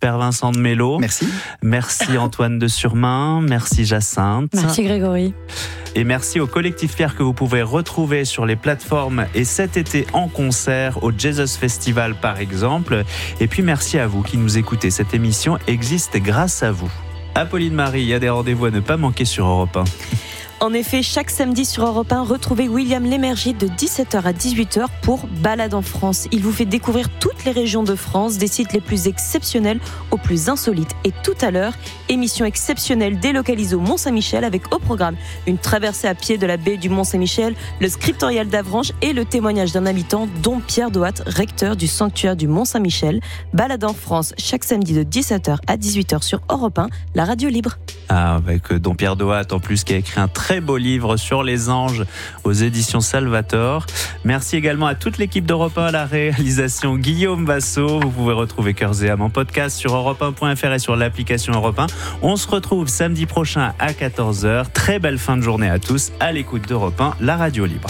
Père Vincent de Mello. Merci. Merci Antoine de Surmain. Merci Jacinthe. Merci Grégory. Et merci au collectif Pierre que vous pouvez retrouver sur les plateformes et cet été en concert au Jesus Festival par exemple. Et puis merci à vous qui nous écoutez. Cette émission existe grâce à vous. Apolline Marie, il y a des rendez-vous à ne pas manquer sur Europe 1. En effet, chaque samedi sur Europe 1, retrouvez William Lémergie de 17h à 18h pour Balade en France. Il vous fait découvrir toutes les régions de France, des sites les plus exceptionnels aux plus insolites. Et tout à l'heure, émission exceptionnelle délocalisée au Mont-Saint-Michel avec au programme une traversée à pied de la baie du Mont-Saint-Michel, le scriptorial d'Avranches et le témoignage d'un habitant, dont Pierre Doat, recteur du sanctuaire du Mont-Saint-Michel. Balade en France, chaque samedi de 17h à 18h sur Europe 1, la radio libre. Ah, avec Don Pierre Doat en plus qui a écrit un très beau livre sur les anges aux éditions Salvator. Merci également à toute l'équipe d'Europe 1 à la réalisation, Guillaume Basso. Vous pouvez retrouver Cœurs et âmes en podcast sur europe1.fr et sur l'application Europe 1. On se retrouve samedi prochain à 14h. Très belle fin de journée à tous à l'écoute d'Europe 1, la radio libre.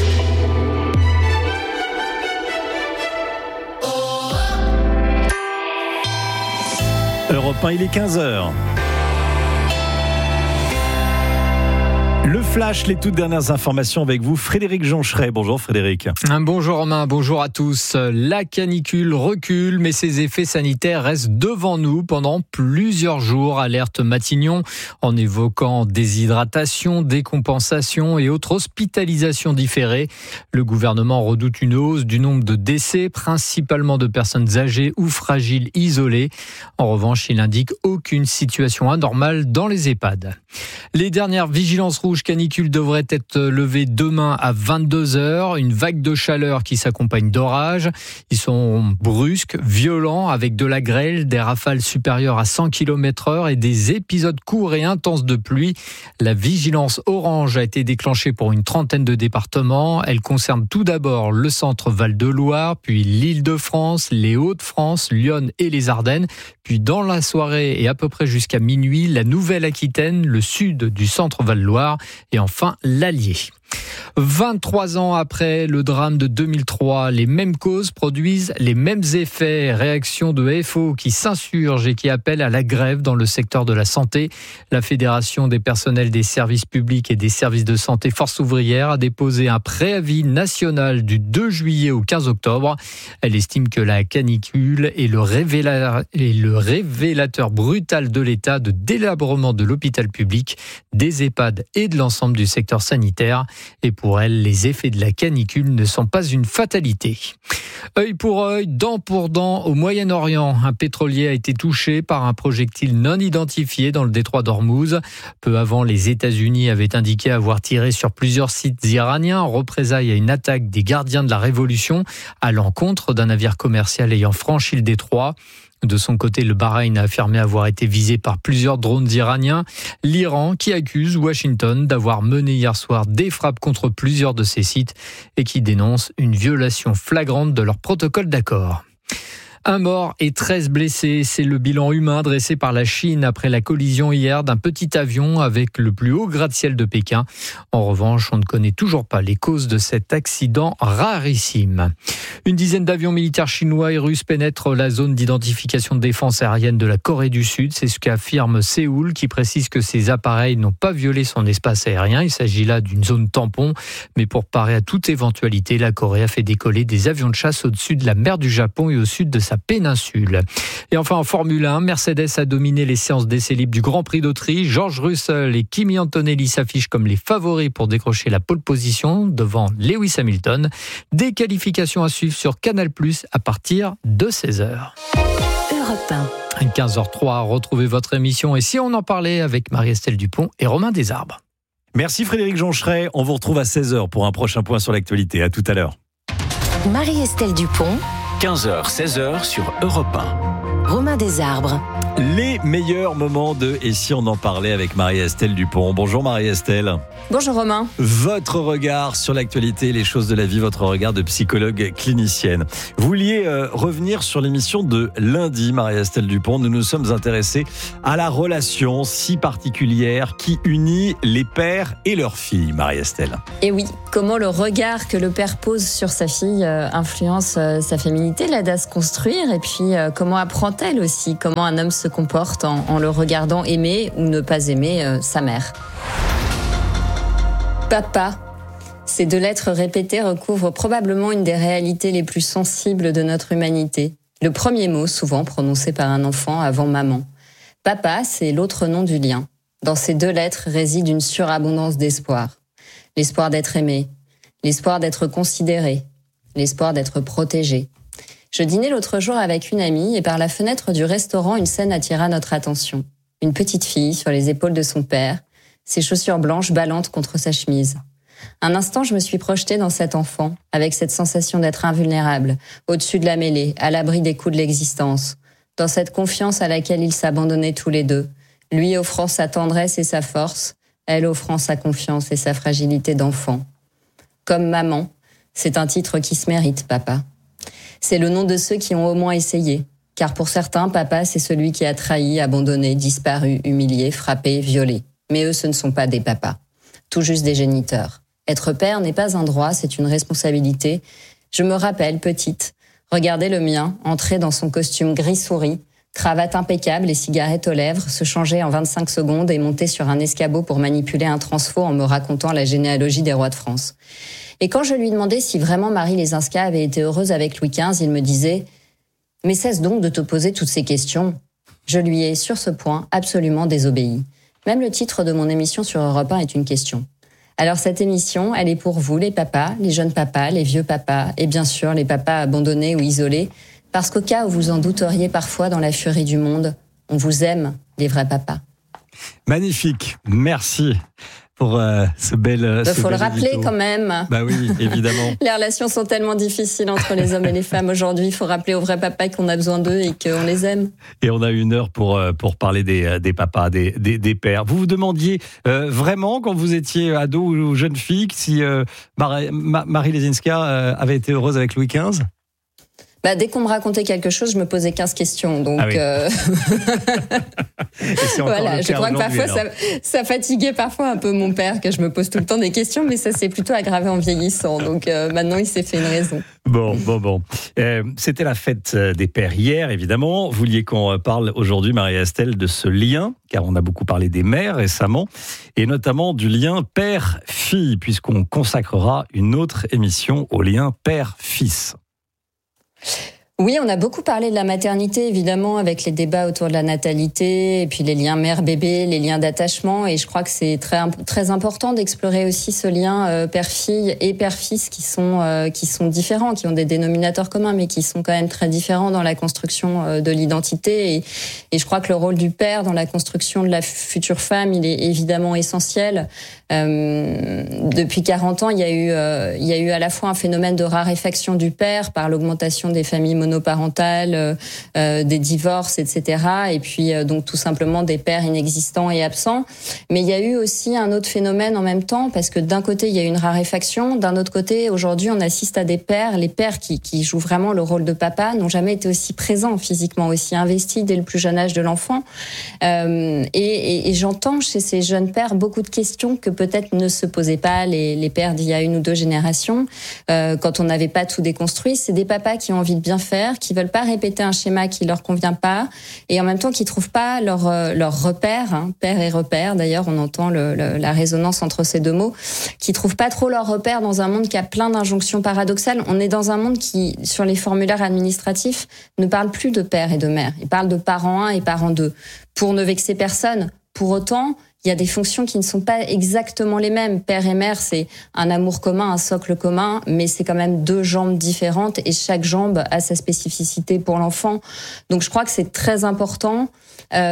Europe 1, il est 15h. Le Flash, les toutes dernières informations avec vous, Frédéric Joncheret. Bonjour Frédéric. Bonjour Romain, bonjour à tous. La canicule recule, mais ses effets sanitaires restent devant nous pendant plusieurs jours. Alerte Matignon en évoquant déshydratation, décompensation et autres hospitalisations différées. Le gouvernement redoute une hausse du nombre de décès, principalement de personnes âgées ou fragiles isolées. En revanche, il indique aucune situation anormale dans les EHPAD. Les dernières vigilances rouges canicule devrait être levée demain à 22h. Une vague de chaleur qui s'accompagne d'orages. Ils sont brusques, violents, avec de la grêle, des rafales supérieures à 100 km/h et des épisodes courts et intenses de pluie. La vigilance orange a été déclenchée pour une trentaine de départements. Elle concerne tout d'abord le centre Val-de-Loire, puis l'Île-de-France, les Hauts-de-France, Lyon et les Ardennes. Puis dans la soirée et à peu près jusqu'à minuit, la Nouvelle-Aquitaine, le sud du centre Val-de-Loire et enfin l'Allier. 23 ans après le drame de 2003, les mêmes causes produisent les mêmes effets. Réaction de FO qui s'insurge et qui appelle à la grève dans le secteur de la santé. La Fédération des personnels des services publics et des services de santé Force ouvrière a déposé un préavis national du 2 juillet au 15 octobre. Elle estime que la canicule est le révélateur brutal de l'état de délabrement de l'hôpital public, des EHPAD et de l'ensemble du secteur sanitaire. Et pour elle, les effets de la canicule ne sont pas une fatalité. Œil pour œil, dent pour dent au Moyen-Orient. Un pétrolier a été touché par un projectile non identifié dans le détroit d'Ormuz. Peu avant, les États-Unis avaient indiqué avoir tiré sur plusieurs sites iraniens en représailles à une attaque des gardiens de la Révolution à l'encontre d'un navire commercial ayant franchi le détroit. De son côté, le Bahreïn a affirmé avoir été visé par plusieurs drones iraniens. L'Iran qui accuse Washington d'avoir mené hier soir des frappes contre plusieurs de ses sites et qui dénonce une violation flagrante de leur protocole d'accord. Un mort et 13 blessés, c'est le bilan humain dressé par la Chine après la collision hier d'un petit avion avec le plus haut gratte-ciel de Pékin. En revanche, on ne connaît toujours pas les causes de cet accident rarissime. Une dizaine d'avions militaires chinois et russes pénètrent la zone d'identification de défense aérienne de la Corée du Sud. C'est ce qu'affirme Séoul, qui précise que ces appareils n'ont pas violé son espace aérien. Il s'agit là d'une zone tampon. Mais pour parer à toute éventualité, la Corée a fait décoller des avions de chasse au-dessus de la mer du Japon et au sud de sa péninsule. Et enfin en Formule 1, Mercedes a dominé les séances d'essais libres du Grand Prix d'Autriche. George Russell et Kimi Antonelli s'affichent comme les favoris pour décrocher la pole position devant Lewis Hamilton. Des qualifications à suivre sur Canal+ à partir de 16h. Europe 1. 15h03, retrouvez votre émission Et si on en parlait avec Marie-Estelle Dupont et Romain Desarbres. Merci Frédéric Joncheret. On vous retrouve à 16h pour un prochain point sur l'actualité. À tout à l'heure. Marie-Estelle Dupont. 15h, 16h sur Europe 1. Romain Desarbres. Les meilleurs moments de Et si on en parlait avec Marie-Estelle Dupont. Bonjour Marie-Estelle. Bonjour Romain. Votre regard sur l'actualité, les choses de la vie, votre regard de psychologue clinicienne. Vous vouliez revenir sur l'émission de lundi, Marie-Estelle Dupont. Nous nous sommes intéressés à la relation si particulière qui unit les pères et leurs filles, Marie-Estelle. Et oui, comment le regard que le père pose sur sa fille influence sa féminité, l'aide à se construire, et puis comment apprend-elle aussi, comment un homme se comporte en le regardant aimer ou ne pas aimer sa mère. Papa. Ces deux lettres répétées recouvrent probablement une des réalités les plus sensibles de notre humanité. Le premier mot, souvent prononcé par un enfant avant maman. Papa, c'est l'autre nom du lien. Dans ces deux lettres réside une surabondance d'espoir. L'espoir d'être aimé, l'espoir d'être considéré, l'espoir d'être protégé. Je dînais l'autre jour avec une amie et par la fenêtre du restaurant, une scène attira notre attention. Une petite fille sur les épaules de son père, ses chaussures blanches ballantes contre sa chemise. Un instant, je me suis projetée dans cet enfant, avec cette sensation d'être invulnérable, au-dessus de la mêlée, à l'abri des coups de l'existence, dans cette confiance à laquelle ils s'abandonnaient tous les deux, lui offrant sa tendresse et sa force, elle offrant sa confiance et sa fragilité d'enfant. Comme maman, c'est un titre qui se mérite, papa. C'est le nom de ceux qui ont au moins essayé. Car pour certains, papa, c'est celui qui a trahi, abandonné, disparu, humilié, frappé, violé. Mais eux, ce ne sont pas des papas. Tout juste des géniteurs. Être père n'est pas un droit, c'est une responsabilité. Je me rappelle, petite, regarder le mien, entrer dans son costume gris souris, cravate impeccable et cigarette aux lèvres, se changer en 25 secondes et monter sur un escabeau pour manipuler un transfo en me racontant la généalogie des rois de France. Et quand je lui demandais si vraiment Marie Lesinska avait été heureuse avec Louis XV, il me disait « Mais cesse donc de te poser toutes ces questions ». Je lui ai, sur ce point, absolument désobéi. Même le titre de mon émission sur Europe 1 est une question. Alors cette émission, elle est pour vous, les papas, les jeunes papas, les vieux papas, et bien sûr les papas abandonnés ou isolés, parce qu'au cas où vous en douteriez parfois dans la furie du monde, on vous aime, les vrais papas. Magnifique, merci pour ce bel faut le rappeler édito. Quand même. Bah oui, évidemment. Les relations sont tellement difficiles entre les hommes et les femmes aujourd'hui. Il faut rappeler aux vrais papas qu'on a besoin d'eux et qu'on les aime. Et on a une heure pour parler des papas, des pères. Vous vous demandiez vraiment, quand vous étiez ado ou jeune fille, si Marie Lesinska avait été heureuse avec Louis XV ? Dès qu'on me racontait quelque chose, je me posais 15 questions. Donc, ah oui. Voilà, je crois que parfois ça fatiguait parfois un peu mon père, que je me pose tout le temps des questions, mais ça s'est plutôt aggravé en vieillissant. Donc maintenant, il s'est fait une raison. Bon. C'était la fête des pères hier, évidemment. Vous vouliez qu'on parle aujourd'hui, Marie-Estelle, de ce lien, car on a beaucoup parlé des mères récemment, et notamment du lien père-fille, puisqu'on consacrera une autre émission au lien père-fils. Oui, on a beaucoup parlé de la maternité, évidemment, avec les débats autour de la natalité, et puis les liens mère-bébé, les liens d'attachement. Et je crois que c'est très important d'explorer aussi ce lien père-fille et père-fils qui sont différents, qui ont des dénominateurs communs, mais qui sont quand même très différents dans la construction de l'identité. Et je crois que le rôle du père dans la construction de la future femme, il est évidemment essentiel. Depuis 40 ans, il y a eu à la fois un phénomène de raréfaction du père par l'augmentation des familles monoparentales, des divorces, etc. Et puis donc tout simplement des pères inexistants et absents. Mais il y a eu aussi un autre phénomène en même temps, parce que d'un côté il y a eu une raréfaction, d'un autre côté aujourd'hui on assiste à des pères, les pères qui jouent vraiment le rôle de papa n'ont jamais été aussi présents physiquement, aussi investis dès le plus jeune âge de l'enfant. Et j'entends chez ces jeunes pères beaucoup de questions que peut-être ne se posaient pas les pères d'il y a 1 ou 2 générations, quand on n'avait pas tout déconstruit. C'est des papas qui ont envie de bien faire, qui veulent pas répéter un schéma qui leur convient pas, et en même temps qui trouvent pas leur repère, père et repère. D'ailleurs, on entend la résonance entre ces deux mots, qui trouvent pas trop leur repère dans un monde qui a plein d'injonctions paradoxales. On est dans un monde qui, sur les formulaires administratifs, ne parle plus de père et de mère. Il parle de parent 1 et parent 2. Pour ne vexer personne. Pour autant, il y a des fonctions qui ne sont pas exactement les mêmes. Père et mère, c'est un amour commun, un socle commun, mais c'est quand même 2 jambes différentes et chaque jambe a sa spécificité pour l'enfant. Donc je crois que c'est très important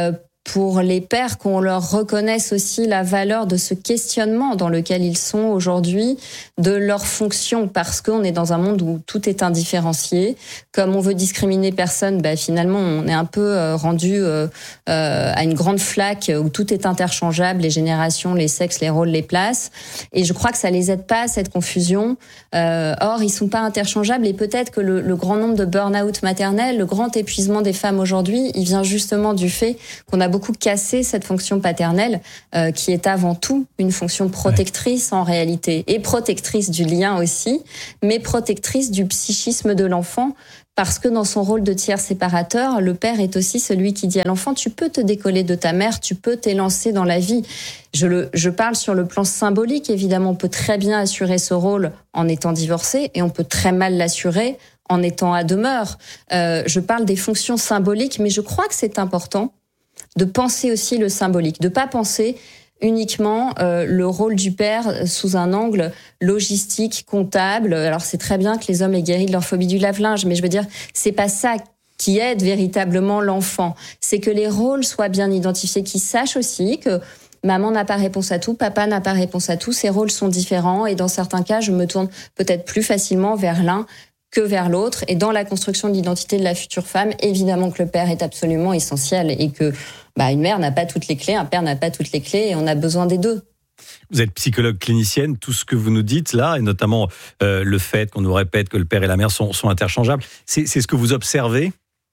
pour les pères qu'on leur reconnaisse aussi la valeur de ce questionnement dans lequel ils sont aujourd'hui, de leur fonction, parce qu'on est dans un monde où tout est indifférencié. Comme on veut discriminer personne, finalement on est un peu rendu à une grande flaque où tout est interchangeable, les générations, les sexes, les rôles, les places. Et je crois que ça les aide pas à cette confusion. Or, ils sont pas interchangeables et peut-être que le grand nombre de burn-out maternel, le grand épuisement des femmes aujourd'hui, il vient justement du fait qu'on a beaucoup cassé cette fonction paternelle qui est avant tout une fonction protectrice en réalité et protectrice du lien aussi, mais protectrice du psychisme de l'enfant. Parce que dans son rôle de tiers séparateur, le père est aussi celui qui dit à l'enfant « tu peux te décoller de ta mère, tu peux t'élancer dans la vie ». Je parle sur le plan symbolique, évidemment, on peut très bien assurer ce rôle en étant divorcé et on peut très mal l'assurer en étant à demeure. Je parle des fonctions symboliques, mais je crois que c'est important de penser aussi le symbolique, de pas penser uniquement le rôle du père sous un angle logistique, comptable. Alors c'est très bien que les hommes aient guéri de leur phobie du lave-linge, mais je veux dire, c'est pas ça qui aide véritablement l'enfant. C'est que les rôles soient bien identifiés, qu'ils sachent aussi que maman n'a pas réponse à tout, papa n'a pas réponse à tout, ces rôles sont différents et dans certains cas, je me tourne peut-être plus facilement vers l'un que vers l'autre. Et dans la construction de l'identité de la future femme, évidemment que le père est absolument essentiel et que une mère n'a pas toutes les clés, un père n'a pas toutes les clés et on a besoin des deux. Vous êtes psychologue clinicienne, tout ce que vous nous dites là, et notamment le fait qu'on nous répète que le père et la mère sont interchangeables, c'est ce que vous observez ?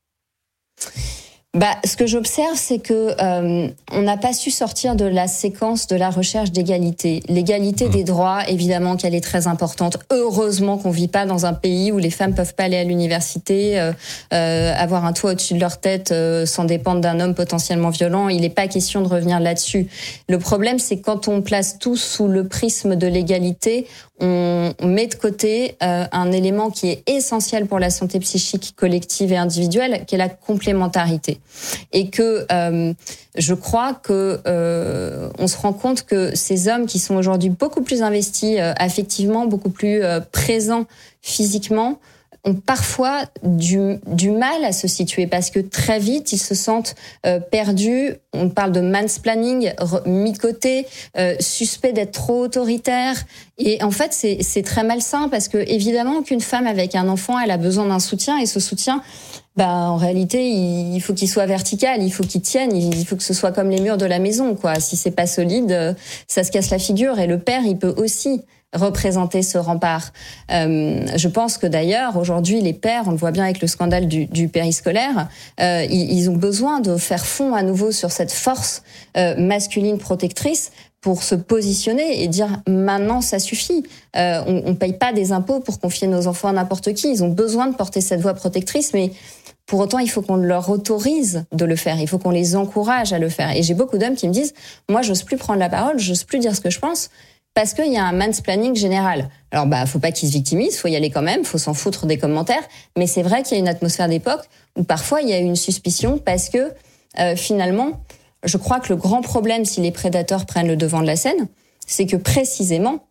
Ce que j'observe, c'est que on n'a pas su sortir de la séquence de la recherche d'égalité. L'égalité des droits, évidemment qu'elle est très importante. Heureusement qu'on vit pas dans un pays où les femmes peuvent pas aller à l'université, avoir un toit au-dessus de leur tête sans dépendre d'un homme potentiellement violent. Il n'est pas question de revenir là-dessus. Le problème, c'est que quand on place tout sous le prisme de l'égalité, on met de côté un élément qui est essentiel pour la santé psychique collective et individuelle, qui est la complémentarité. Et que je crois que on se rend compte que ces hommes qui sont aujourd'hui beaucoup plus investis affectivement, beaucoup plus présents physiquement, ont parfois du mal à se situer parce que très vite ils se sentent perdus. On parle de mansplaining, mis de côté, suspect d'être trop autoritaire. Et en fait, c'est très malsain parce que évidemment qu'une femme avec un enfant, elle a besoin d'un soutien et ce soutien, en réalité, il faut qu'il soit vertical, il faut qu'il tienne, il faut que ce soit comme les murs de la maison, quoi. Si c'est pas solide, ça se casse la figure. Et le père, il peut aussi représenter ce rempart. Je pense que d'ailleurs, aujourd'hui, les pères, on le voit bien avec le scandale du périscolaire, ils ont besoin de faire fond à nouveau sur cette force masculine protectrice pour se positionner et dire maintenant ça suffit. On paye pas des impôts pour confier nos enfants à n'importe qui. Ils ont besoin de porter cette voix protectrice, mais pour autant, il faut qu'on leur autorise de le faire. Il faut qu'on les encourage à le faire. Et j'ai beaucoup d'hommes qui me disent, moi, j'ose plus prendre la parole, j'ose plus dire ce que je pense, parce qu'il y a un mansplaining général. Alors, faut pas qu'ils se victimisent, faut y aller quand même, faut s'en foutre des commentaires. Mais c'est vrai qu'il y a une atmosphère d'époque où parfois il y a une suspicion parce que finalement, je crois que le grand problème, si les prédateurs prennent le devant de la scène, c'est que précisément,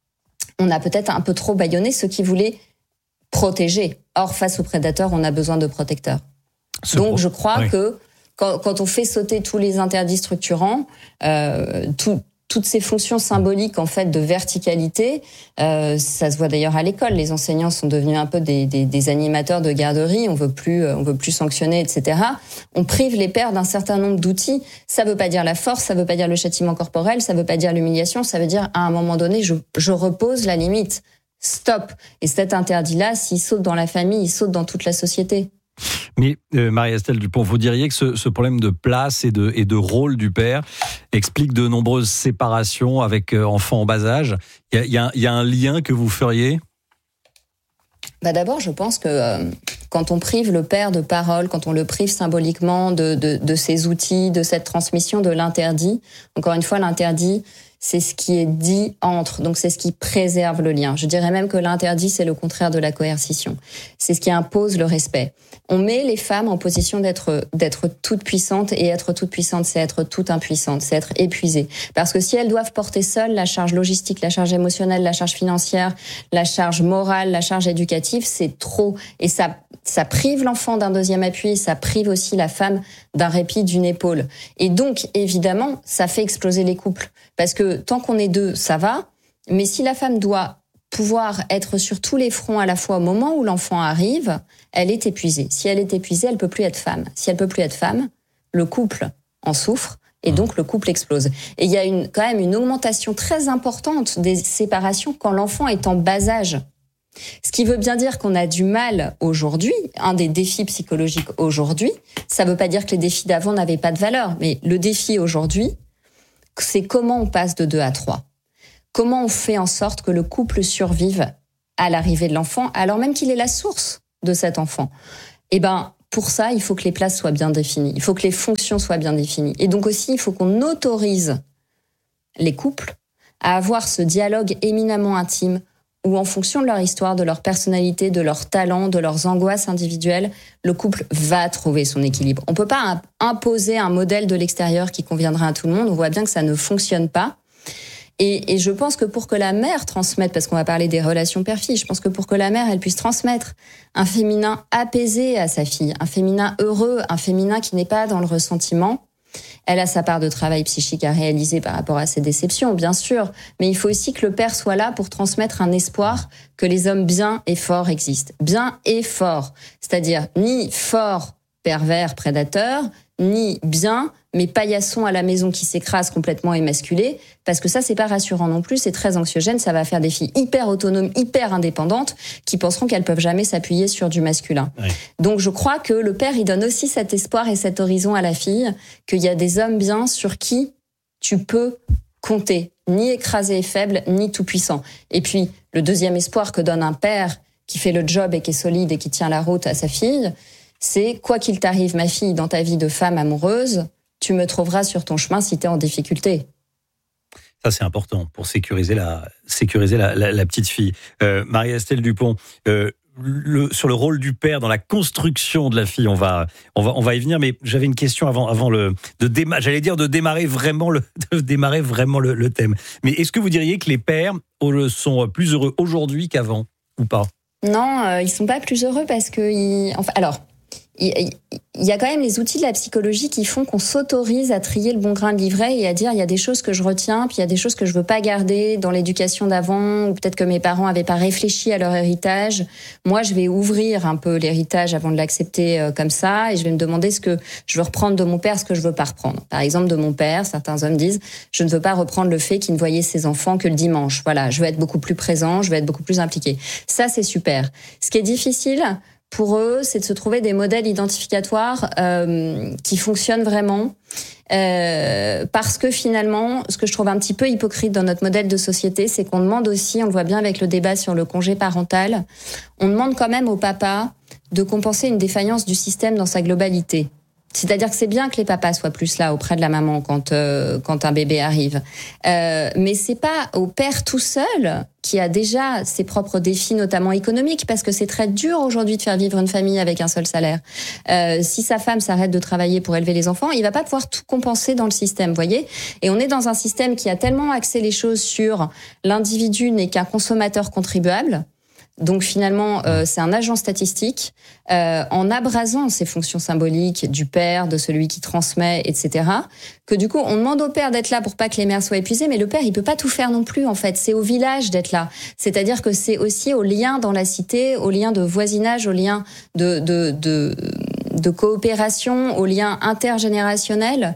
on a peut-être un peu trop bâillonné ceux qui voulaient protéger. Or, face aux prédateurs, on a besoin de protecteurs. Donc, je crois que quand on fait sauter tous les interdits structurants, toutes ces fonctions symboliques en fait de verticalité, ça se voit d'ailleurs à l'école. Les enseignants sont devenus un peu des animateurs de garderie. On veut plus sanctionner, etc. On prive les pères d'un certain nombre d'outils. Ça veut pas dire la force, ça veut pas dire le châtiment corporel, ça veut pas dire l'humiliation. Ça veut dire à un moment donné, je repose la limite. Stop. Et cet interdit-là, s'il saute dans la famille, il saute dans toute la société. Mais Marie-Estelle Dupont, vous diriez que ce problème de place et de rôle du père explique de nombreuses séparations avec enfants en bas âge. Il y a un lien que vous feriez ? D'abord, je pense que quand on prive le père de parole, quand on le prive symboliquement de ses outils, de cette transmission de l'interdit, encore une fois, l'interdit, c'est ce qui est dit entre, donc c'est ce qui préserve le lien. Je dirais même que l'interdit, c'est le contraire de la coercition. C'est ce qui impose le respect. On met les femmes en position d'être toute puissante, et être toute puissante, c'est être toute impuissante, c'est être épuisée. Parce que si elles doivent porter seules la charge logistique, la charge émotionnelle, la charge financière, la charge morale, la charge éducative, c'est trop. Et ça prive l'enfant d'un deuxième appui, ça prive aussi la femme d'un répit, d'une épaule. Et donc, évidemment, ça fait exploser les couples. Parce que tant qu'on est deux, ça va. Mais si la femme doit pouvoir être sur tous les fronts à la fois au moment où l'enfant arrive, elle est épuisée. Si elle est épuisée, elle peut plus être femme. Si elle peut plus être femme, le couple en souffre et donc le couple explose. Et il y a quand même une augmentation très importante des séparations quand l'enfant est en bas âge. Ce qui veut bien dire qu'on a du mal aujourd'hui, un des défis psychologiques aujourd'hui, ça veut pas dire que les défis d'avant n'avaient pas de valeur, mais le défi aujourd'hui, c'est comment on passe de 2 à 3. Comment on fait en sorte que le couple survive à l'arrivée de l'enfant, alors même qu'il est la source de cet enfant. Eh ben, pour ça, il faut que les places soient bien définies. Il faut que les fonctions soient bien définies. Et donc aussi, il faut qu'on autorise les couples à avoir ce dialogue éminemment intime où, en fonction de leur histoire, de leur personnalité, de leurs talents, de leurs angoisses individuelles, le couple va trouver son équilibre. On peut pas imposer un modèle de l'extérieur qui conviendra à tout le monde. On voit bien que ça ne fonctionne pas. Et je pense que pour que la mère transmette, parce qu'on va parler des relations père-fille, je pense que pour que la mère, elle puisse transmettre un féminin apaisé à sa fille, un féminin heureux, un féminin qui n'est pas dans le ressentiment, elle a sa part de travail psychique à réaliser par rapport à ses déceptions, bien sûr, mais il faut aussi que le père soit là pour transmettre un espoir que les hommes bien et forts existent. Bien et forts, c'est-à-dire ni fort, pervers, prédateur, ni bien, mais paillasson à la maison qui s'écrase complètement émasculé, parce que ça, c'est pas rassurant non plus, c'est très anxiogène, ça va faire des filles hyper autonomes, hyper indépendantes, qui penseront qu'elles peuvent jamais s'appuyer sur du masculin. Oui. Donc je crois que le père, il donne aussi cet espoir et cet horizon à la fille, qu'il y a des hommes bien sur qui tu peux compter, ni écrasé et faible, ni tout puissant. Et puis, le deuxième espoir que donne un père qui fait le job et qui est solide et qui tient la route à sa fille, c'est quoi qu'il t'arrive, ma fille, dans ta vie de femme amoureuse, tu me trouveras sur ton chemin si t'es en difficulté. Ça, c'est important pour sécuriser la petite fille. Marie-Estelle Dupont, sur le rôle du père dans la construction de la fille, on va y venir, mais j'avais une question avant de démarrer vraiment le thème. Mais est-ce que vous diriez que les pères sont plus heureux aujourd'hui qu'avant ou pas? Non, ils sont pas plus heureux parce que il y a quand même les outils de la psychologie qui font qu'on s'autorise à trier le bon grain de livret et à dire il y a des choses que je retiens, puis il y a des choses que je veux pas garder dans l'éducation d'avant, ou peut-être que mes parents avaient pas réfléchi à leur héritage. Moi, je vais ouvrir un peu l'héritage avant de l'accepter comme ça, et je vais me demander ce que je veux reprendre de mon père, ce que je veux pas reprendre. Par exemple, de mon père, certains hommes disent je ne veux pas reprendre le fait qu'il ne voyait ses enfants que le dimanche. Voilà, je veux être beaucoup plus présent, je veux être beaucoup plus impliqué. Ça, c'est super. Ce qui est difficile pour eux, c'est de se trouver des modèles identificatoires qui fonctionnent vraiment. Parce que finalement, ce que je trouve un petit peu hypocrite dans notre modèle de société, c'est qu'on demande aussi, on le voit bien avec le débat sur le congé parental, on demande quand même au papa de compenser une défaillance du système dans sa globalité. C'est-à-dire que c'est bien que les papas soient plus là auprès de la maman quand un bébé arrive. Mais c'est pas au père tout seul qui a déjà ses propres défis, notamment économiques, parce que c'est très dur aujourd'hui de faire vivre une famille avec un seul salaire. Si sa femme s'arrête de travailler pour élever les enfants, il va pas pouvoir tout compenser dans le système, voyez. Et on est dans un système qui a tellement axé les choses sur l'individu n'est qu'un consommateur contribuable. Donc finalement, c'est un agent statistique en abrasant ces fonctions symboliques du père, de celui qui transmet, etc. Que du coup, on demande au père d'être là pour pas que les mères soient épuisées, mais le père, il peut pas tout faire non plus, en fait. C'est au village d'être là. C'est-à-dire que c'est aussi au lien dans la cité, au lien de voisinage, au lien de coopération, au lien intergénérationnel,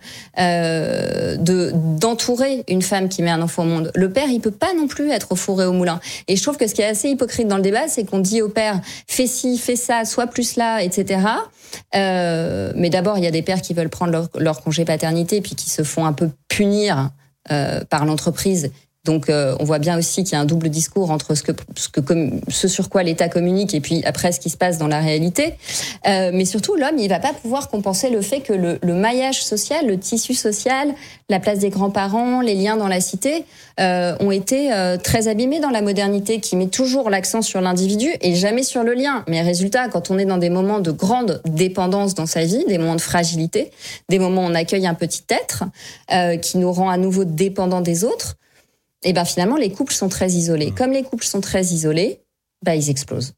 d'entourer une femme qui met un enfant au monde. Le père, il peut pas non plus être au four et au moulin. Et je trouve que ce qui est assez hypocrite dans le débat, c'est qu'on dit au père, fais ci, fais ça, sois plus là, etc. Mais d'abord, il y a des pères qui veulent prendre leur congé paternité, puis qui se font un peu punir par l'entreprise Donc on voit bien aussi qu'il y a un double discours entre ce sur quoi l'État communique et puis après ce qui se passe dans la réalité. Mais surtout, l'homme, il va pas pouvoir compenser le fait que le maillage social, le tissu social, la place des grands-parents, les liens dans la cité ont été très abîmés dans la modernité qui met toujours l'accent sur l'individu et jamais sur le lien. Mais résultat, quand on est dans des moments de grande dépendance dans sa vie, des moments de fragilité, des moments où on accueille un petit être qui nous rend à nouveau dépendants des autres, et ben finalement, les couples sont très isolés. Comme les couples sont très isolés, ils explosent.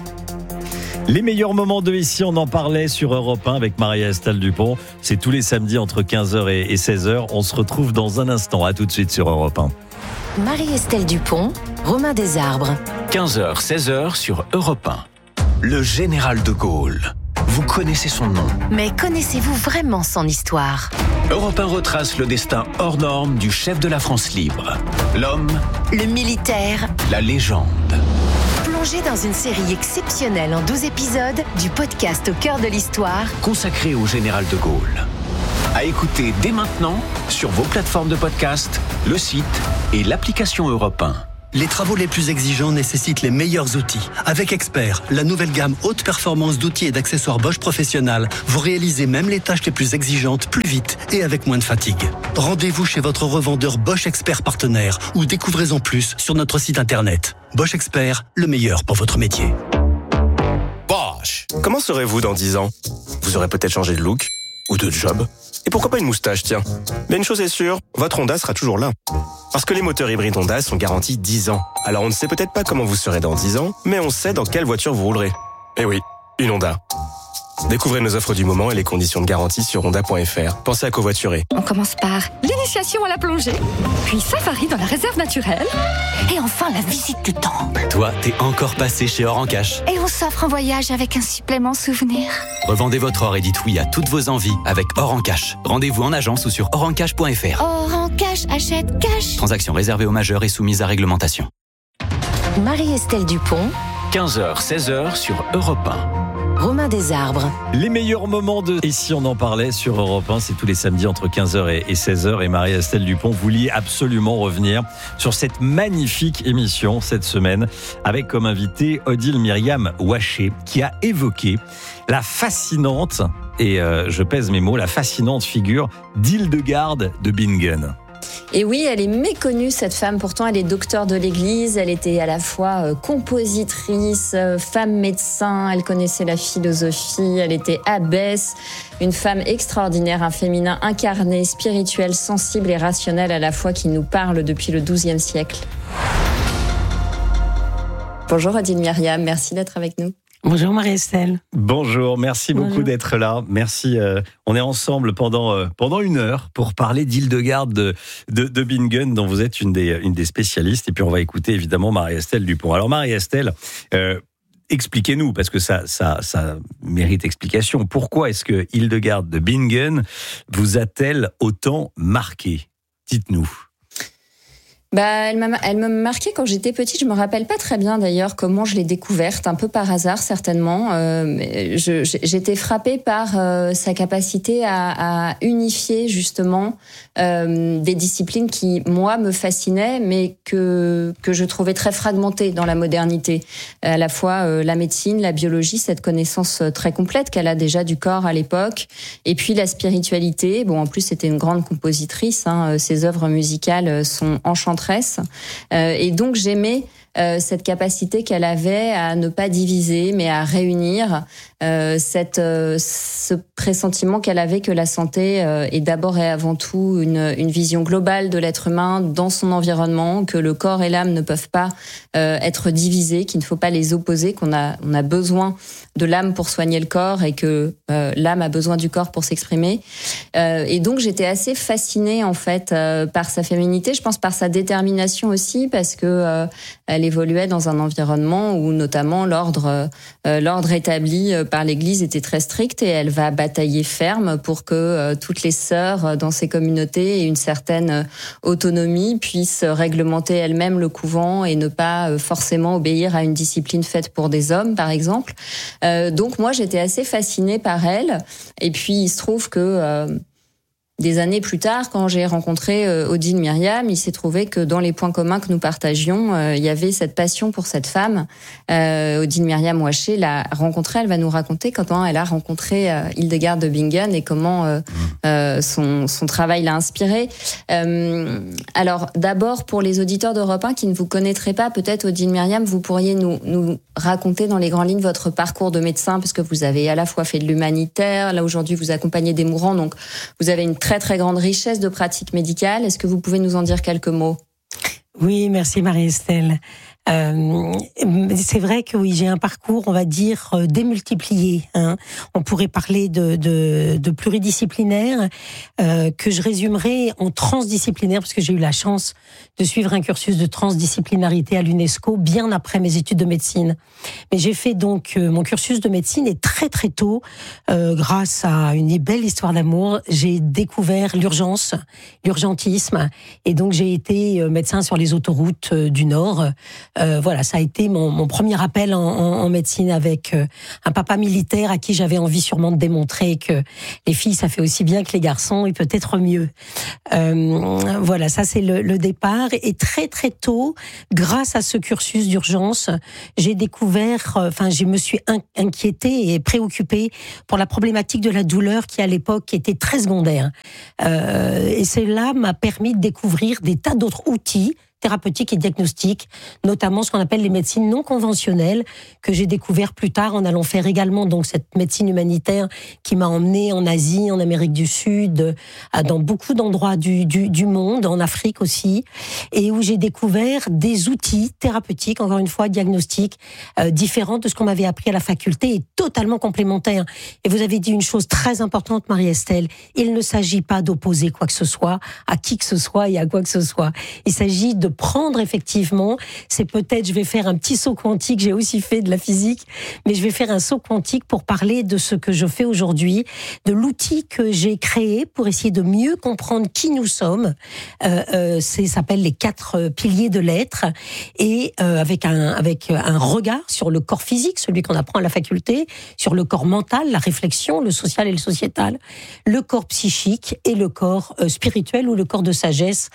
Les meilleurs moments de Ici, on en parlait sur Europe 1 avec Marie-Estelle Dupont. C'est tous les samedis entre 15h et 16h. On se retrouve dans un instant. À tout de suite sur Europe 1. Marie-Estelle Dupont, Romain Desarbres. 15h, 16h sur Europe 1. Le général de Gaulle. Vous connaissez son nom. Mais connaissez-vous vraiment son histoire ? Europe 1 retrace le destin hors norme du chef de la France libre. L'homme, le militaire, la légende. Plongé dans une série exceptionnelle en 12 épisodes du podcast Au cœur de l'histoire, consacré au général de Gaulle. À écouter dès maintenant sur vos plateformes de podcast, le site et l'application Europe 1. Les travaux les plus exigeants nécessitent les meilleurs outils. Avec Expert, la nouvelle gamme haute performance d'outils et d'accessoires Bosch Professionnal, vous réalisez même les tâches les plus exigeantes plus vite et avec moins de fatigue. Rendez-vous chez votre revendeur Bosch Expert partenaire ou découvrez-en plus sur notre site internet. Bosch Expert, le meilleur pour votre métier. Bosch. Comment serez-vous dans 10 ans ? Vous aurez peut-être changé de look ou de job. Et pourquoi pas une moustache, tiens. Mais une chose est sûre, votre Honda sera toujours là. Parce que les moteurs hybrides Honda sont garantis 10 ans. Alors on ne sait peut-être pas comment vous serez dans 10 ans, mais on sait dans quelle voiture vous roulerez. Eh oui, une Honda. Découvrez nos offres du moment et les conditions de garantie sur honda.fr. Pensez à covoiturer. On commence par l'initiation à la plongée, puis safari dans la réserve naturelle, et enfin la visite du temple. Toi, t'es encore passé chez Or en Cash. Et on s'offre un voyage avec un supplément souvenir. Revendez votre or et dites oui à toutes vos envies avec Or en Cash. Rendez-vous en agence ou sur orencash.fr. Or en Cash, achète cash. Transaction réservée aux majeurs et soumise à réglementation. Marie-Estelle Dupont, 15h, 16h sur Europe 1. Romain Desarbres. Les meilleurs moments de Ici, on en parlait sur Europe 1. C'est tous les samedis entre 15h et 16h. Et Marie-Estelle Dupont vouliez absolument revenir sur cette magnifique émission cette semaine avec comme invité Odile Myriam Ouaché qui a évoqué la fascinante, et je pèse mes mots, la fascinante figure d'Hildegarde de Bingen. Et oui, elle est méconnue, cette femme. Pourtant, elle est docteure de l'Église. Elle était à la fois compositrice, femme médecin. Elle connaissait la philosophie. Elle était abbesse. Une femme extraordinaire, un féminin incarné, spirituel, sensible et rationnel à la fois qui nous parle depuis le XIIe siècle. Bonjour Odile Myriam, merci d'être avec nous. Bonjour Marie-Estelle. Bonjour, merci beaucoup d'être là. Merci. On est ensemble pendant une heure pour parler d'Hildegarde de Bingen, dont vous êtes une des spécialistes. Et puis on va écouter évidemment Marie-Estelle Dupont. Alors Marie-Estelle, expliquez-nous, parce que ça mérite explication. Pourquoi est-ce que Hildegarde de Bingen vous a-t-elle autant marqué ? Dites-nous. Elle m'a marqué quand j'étais petite. Je me rappelle pas très bien d'ailleurs comment je l'ai découverte, un peu par hasard certainement. J'étais frappée par sa capacité à unifier justement des disciplines qui moi me fascinaient, mais que je trouvais très fragmentées dans la modernité. À la fois la médecine, la biologie, cette connaissance très complète qu'elle a déjà du corps à l'époque, et puis la spiritualité. Bon, en plus c'était une grande compositrice. Ses œuvres musicales sont enchanteresses. Et donc j'aimais cette capacité qu'elle avait à ne pas diviser, mais à réunir, ce pressentiment qu'elle avait que la santé est d'abord et avant tout une vision globale de l'être humain dans son environnement, que le corps et l'âme ne peuvent pas être divisés, qu'il ne faut pas les opposer, qu'on a besoin de l'âme pour soigner le corps et que l'âme a besoin du corps pour s'exprimer. Et donc j'étais assez fascinée en fait par sa féminité, je pense par sa détermination aussi, parce que elle évoluait dans un environnement où notamment l'ordre établi par l'Église était très strict, et elle va batailler ferme pour que toutes les sœurs dans ces communautés aient une certaine autonomie, puissent réglementer elles-mêmes le couvent et ne pas forcément obéir à une discipline faite pour des hommes, par exemple. Donc moi j'étais assez fascinée par elle, et puis il se trouve que Des années plus tard, quand j'ai rencontré Odile Myriam, il s'est trouvé que dans les points communs que nous partagions, il y avait cette passion pour cette femme. Odile Myriam Ouaché l'a rencontrée, elle va nous raconter comment elle a rencontré Hildegard de Bingen et comment son travail l'a inspirée. Alors d'abord, pour les auditeurs d'Europe 1 qui ne vous connaîtraient pas, peut-être Odile Myriam, vous pourriez nous raconter dans les grandes lignes votre parcours de médecin, puisque vous avez à la fois fait de l'humanitaire, là aujourd'hui vous accompagnez des mourants, donc vous avez une très très grande richesse de pratiques médicales. Est-ce que vous pouvez nous en dire quelques mots ? Oui, merci Marie-Estelle. C'est vrai que oui, j'ai un parcours, on va dire, démultiplié. On pourrait parler de pluridisciplinaire, que je résumerai en transdisciplinaire, parce que j'ai eu la chance de suivre un cursus de transdisciplinarité à l'UNESCO bien après mes études de médecine. Mais j'ai fait donc mon cursus de médecine et très très tôt, grâce à une belle histoire d'amour, j'ai découvert l'urgentisme, et donc j'ai été médecin sur les autoroutes du Nord. Voilà, ça a été mon premier appel en médecine avec un papa militaire à qui j'avais envie sûrement de démontrer que les filles, ça fait aussi bien que les garçons et peut-être mieux. Voilà, ça c'est le départ. Et très très tôt, grâce à ce cursus d'urgence, j'ai découvert, je me suis inquiétée et préoccupée pour la problématique de la douleur qui à l'époque était très secondaire. Et cela m'a permis de découvrir des tas d'autres outils thérapeutiques et diagnostiques, notamment ce qu'on appelle les médecines non conventionnelles, que j'ai découvert plus tard en allant faire également donc cette médecine humanitaire qui m'a emmenée en Asie, en Amérique du Sud, dans beaucoup d'endroits du monde, en Afrique aussi, et où j'ai découvert des outils thérapeutiques, encore une fois diagnostiques, différents de ce qu'on m'avait appris à la faculté et totalement complémentaires. Et vous avez dit une chose très importante, Marie-Estelle, il ne s'agit pas d'opposer quoi que ce soit à qui que ce soit et à quoi que ce soit. Il s'agit de prendre effectivement, c'est peut-être, je vais faire un petit saut quantique, j'ai aussi fait de la physique, mais je vais faire un saut quantique pour parler de ce que je fais aujourd'hui, de l'outil que j'ai créé pour essayer de mieux comprendre qui nous sommes. Ça s'appelle les 4 piliers de l'être, et avec un regard sur le corps physique, celui qu'on apprend à la faculté, sur le corps mental, la réflexion, le social et le sociétal, le corps psychique et le corps spirituel ou le corps de sagesse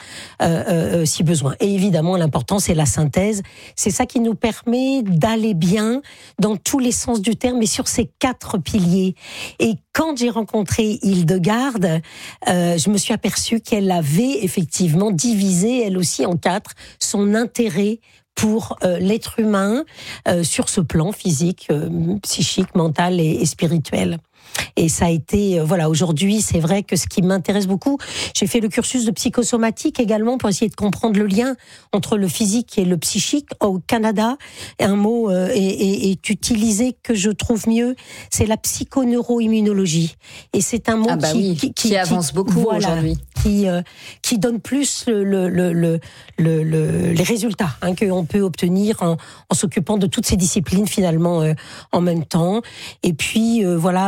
si besoin. Et évidemment, l'important, c'est la synthèse. C'est ça qui nous permet d'aller bien dans tous les sens du terme, et sur ces 4 piliers. Et quand j'ai rencontré Hildegard, je me suis aperçue qu'elle avait effectivement divisé, elle aussi, en 4, son intérêt pour l'être humain sur ce plan physique, psychique, mental et spirituel. Et ça a été, aujourd'hui, c'est vrai que ce qui m'intéresse beaucoup, j'ai fait le cursus de psychosomatique également pour essayer de comprendre le lien entre le physique et le psychique. Au Canada, un mot est utilisé que je trouve mieux, c'est la psychoneuroimmunologie. Et c'est un mot qui avance beaucoup aujourd'hui. Qui donne plus les résultats qu'on peut obtenir en s'occupant de toutes ces disciplines finalement en même temps. Et puis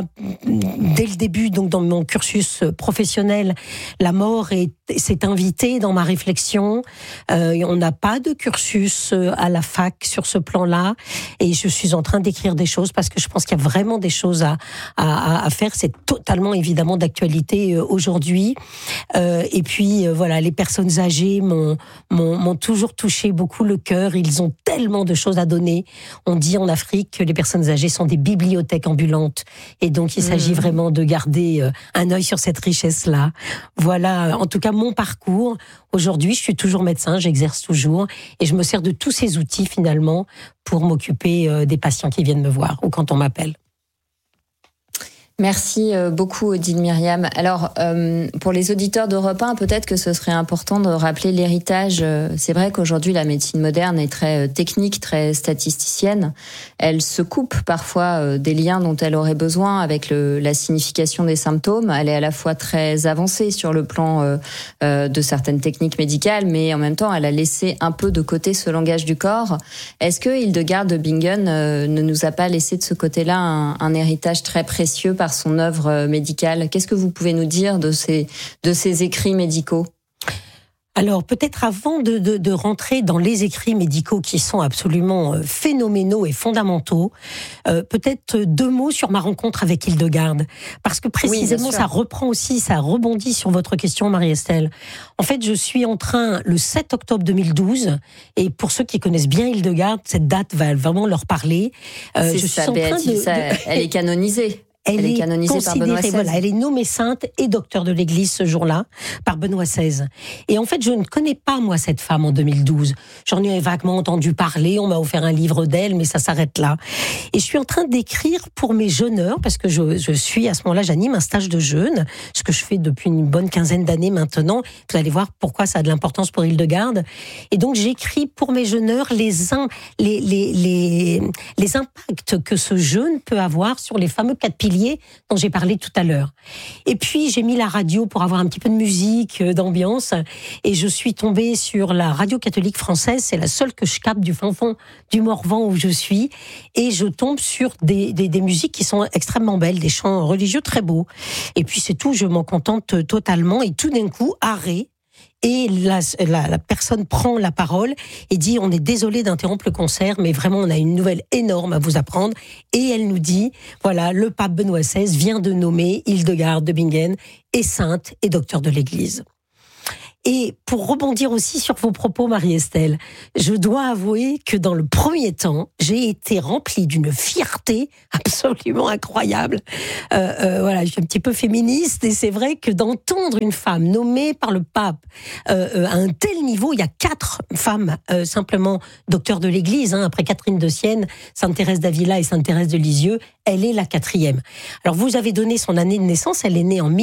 dès le début, donc dans mon cursus professionnel, la mort s'est invitée dans ma réflexion. On n'a pas de cursus à la fac sur ce plan-là, et je suis en train d'écrire des choses parce que je pense qu'il y a vraiment des choses à faire. C'est totalement évidemment d'actualité aujourd'hui. Et puis les personnes âgées m'ont toujours touché beaucoup le cœur. Ils ont tellement de choses à donner. On dit en Afrique que les personnes âgées sont des bibliothèques ambulantes, et donc il s'agit vraiment de garder un œil sur cette richesse-là. Voilà, en tout cas, mon parcours. Aujourd'hui, je suis toujours médecin, j'exerce toujours, et je me sers de tous ces outils, finalement, pour m'occuper des patients qui viennent me voir, ou quand on m'appelle. Merci beaucoup, Odile Myriam. Alors, pour les auditeurs d'Europe 1, peut-être que ce serait important de rappeler l'héritage. C'est vrai qu'aujourd'hui, la médecine moderne est très technique, très statisticienne. Elle se coupe parfois des liens dont elle aurait besoin avec la signification des symptômes. Elle est à la fois très avancée sur le plan de certaines techniques médicales, mais en même temps, elle a laissé un peu de côté ce langage du corps. Est-ce que Hildegard de Bingen ne nous a pas laissé de ce côté-là un héritage très précieux par son œuvre médicale? Qu'est-ce que vous pouvez nous dire de ces écrits médicaux? Alors peut-être avant de rentrer dans les écrits médicaux qui sont absolument phénoménaux et fondamentaux, peut-être 2 mots sur ma rencontre avec Hildegarde, parce que précisément ça rebondit sur votre question, Marie-Estelle. En fait, je suis en train, le 7 octobre 2012, et pour ceux qui connaissent bien Hildegarde, cette date va vraiment leur parler. Elle est canonisée. Elle est canonisée par Benoît XVI. Voilà, elle est nommée sainte et docteur de l'Église ce jour-là par Benoît XVI. Et en fait, je ne connais pas, moi, cette femme en 2012. J'en ai vaguement entendu parler, on m'a offert un livre d'elle, mais ça s'arrête là. Et je suis en train d'écrire pour mes jeûneurs, parce que je suis, à ce moment-là, j'anime un stage de jeûne, ce que je fais depuis une bonne quinzaine d'années maintenant. Vous allez voir pourquoi ça a de l'importance pour Hildegarde. Et donc, j'écris pour mes jeûneurs les impacts que ce jeûne peut avoir sur les fameux 4 piliers dont j'ai parlé tout à l'heure. Et puis j'ai mis la radio pour avoir un petit peu de musique, d'ambiance, et je suis tombée sur la radio catholique française. C'est la seule que je capte du fin fond du Morvan où je suis, et je tombe sur des musiques qui sont extrêmement belles, des chants religieux très beaux. Et puis c'est tout, je m'en contente totalement, et tout d'un coup, arrêt. Et la personne prend la parole et dit « On est désolé d'interrompre le concert, mais vraiment on a une nouvelle énorme à vous apprendre. » Et elle nous dit « Voilà, le pape Benoît XVI vient de nommer Hildegarde de Bingen et sainte et docteur de l'Église. » Et pour rebondir aussi sur vos propos, Marie-Estelle, je dois avouer que dans le premier temps, j'ai été remplie d'une fierté absolument incroyable. Voilà, je suis un petit peu féministe, et c'est vrai que d'entendre une femme nommée par le pape à un tel niveau, il y a 4 femmes simplement docteurs de l'Église, après Catherine de Sienne, Sainte Thérèse d'Avila et Sainte Thérèse de Lisieux, elle est la 4e. Alors vous avez donné son année de naissance, elle est née en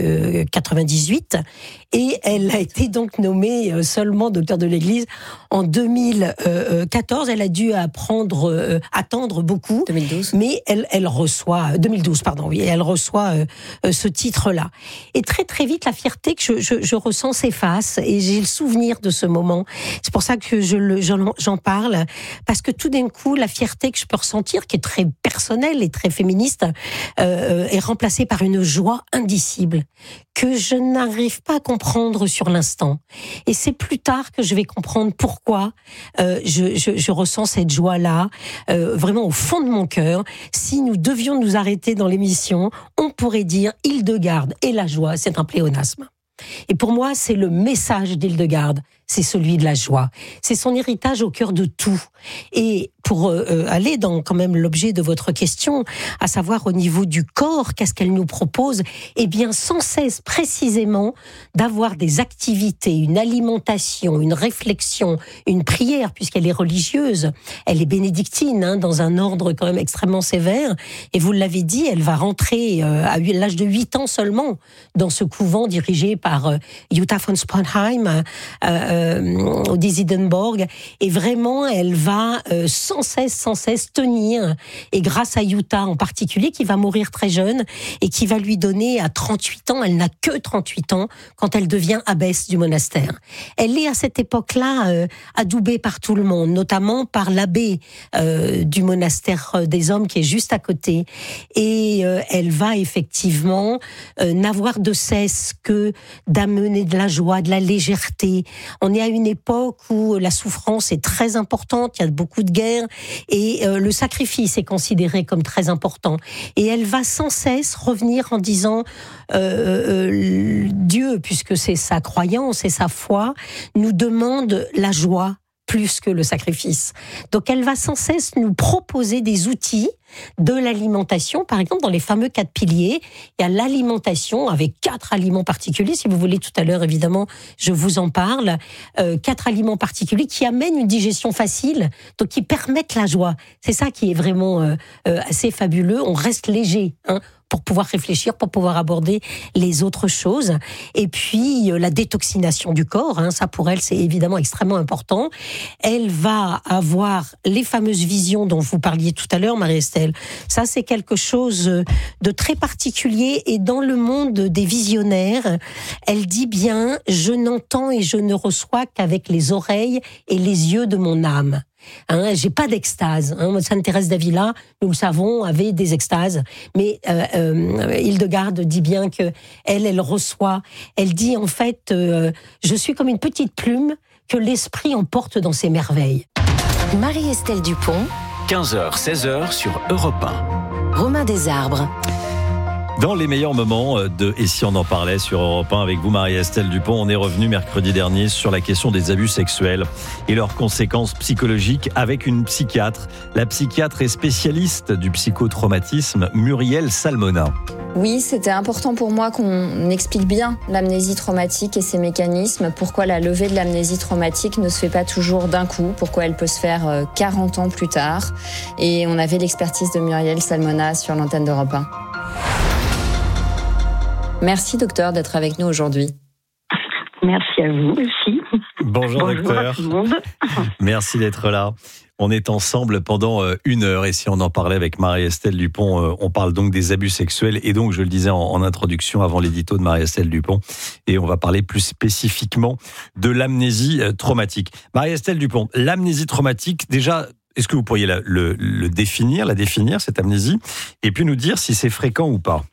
1098, et elle a été donc nommée seulement docteur de l'Église en 2014. Elle a dû attendre beaucoup. 2012. Mais elle reçoit 2012, pardon, oui, elle reçoit ce titre-là. Et très très vite, la fierté que je ressens s'efface, et j'ai le souvenir de ce moment. C'est pour ça que j'en parle, parce que tout d'un coup, la fierté que je peux ressentir, qui est très personnelle et très féministe, est remplacée par une joie indicible que je n'arrive pas à comprendre sur l'instant. Et c'est plus tard que je vais comprendre pourquoi je ressens cette joie-là, vraiment au fond de mon cœur. Si nous devions nous arrêter dans l'émission, on pourrait dire Hildegarde et la joie, c'est un pléonasme. Et pour moi, c'est le message d'Hildegarde, c'est celui de la joie. C'est son héritage au cœur de tout. Et pour aller dans quand même l'objet de votre question, à savoir au niveau du corps, qu'est-ce qu'elle nous propose ? Eh bien, sans cesse précisément d'avoir des activités, une alimentation, une réflexion, une prière, puisqu'elle est religieuse. Elle est bénédictine, dans un ordre quand même extrêmement sévère. Et vous l'avez dit, elle va rentrer à l'âge de 8 ans seulement dans ce couvent dirigé par Jutta von Sponheim au Disidenborg. Et vraiment, elle va sans cesse tenir, et grâce à Jutta en particulier, qui va mourir très jeune et qui va lui donner à 38 ans, elle n'a que 38 ans quand elle devient abbesse du monastère. Elle est à cette époque-là adoubée par tout le monde, notamment par l'abbé du monastère des hommes qui est juste à côté, et elle va effectivement n'avoir de cesse que d'amener de la joie, de la légèreté. On est à une époque où la souffrance est très importante, il y a beaucoup de guerres, et le sacrifice est considéré comme très important. Et elle va sans cesse revenir en disant Dieu, puisque c'est sa croyance et sa foi, nous demande la joie plus que le sacrifice. Donc elle va sans cesse nous proposer des outils de l'alimentation. Par exemple, dans les fameux 4 piliers, il y a l'alimentation avec 4 aliments particuliers. Si vous voulez, tout à l'heure, évidemment, je vous en parle. 4 aliments particuliers qui amènent une digestion facile, donc qui permettent la joie. C'est ça qui est vraiment assez fabuleux. On reste léger, pour pouvoir réfléchir, pour pouvoir aborder les autres choses. Et puis, la détoxination du corps, ça pour elle, c'est évidemment extrêmement important. Elle va avoir les fameuses visions dont vous parliez tout à l'heure, Marie-Estelle. Ça, c'est quelque chose de très particulier. Et dans le monde des visionnaires, elle dit bien « Je n'entends et je ne reçois qu'avec les oreilles et les yeux de mon âme ». J'ai pas d'extase. Sainte Thérèse d'Avila, nous le savons, avait des extases. Mais Hildegarde dit bien que elle reçoit. Elle dit en fait, je suis comme une petite plume que l'esprit emporte dans ses merveilles. Marie-Estelle Dupont, 15h, 16h sur Europe 1. Romain Desarbres. Dans les meilleurs moments de Et si on en parlait sur Europe 1 avec vous, Marie-Estelle Dupont, on est revenu mercredi dernier sur la question des abus sexuels et leurs conséquences psychologiques avec une psychiatre. La psychiatre et spécialiste du psychotraumatisme, Muriel Salmona. Oui, c'était important pour moi qu'on explique bien l'amnésie traumatique et ses mécanismes, pourquoi la levée de l'amnésie traumatique ne se fait pas toujours d'un coup, pourquoi elle peut se faire 40 ans plus tard. Et on avait l'expertise de Muriel Salmona sur l'antenne d'Europe 1. Merci docteur d'être avec nous aujourd'hui. Merci à vous aussi. Bonjour docteur. À tout le monde. Merci d'être là. On est ensemble pendant 1 heure et si on en parlait avec Marie-Estelle Dupont, on parle donc des abus sexuels et donc je le disais en introduction avant l'édito de Marie-Estelle Dupont et on va parler plus spécifiquement de l'amnésie traumatique. Marie-Estelle Dupont, l'amnésie traumatique, déjà, est-ce que vous pourriez la définir cette amnésie et puis nous dire si c'est fréquent ou pas?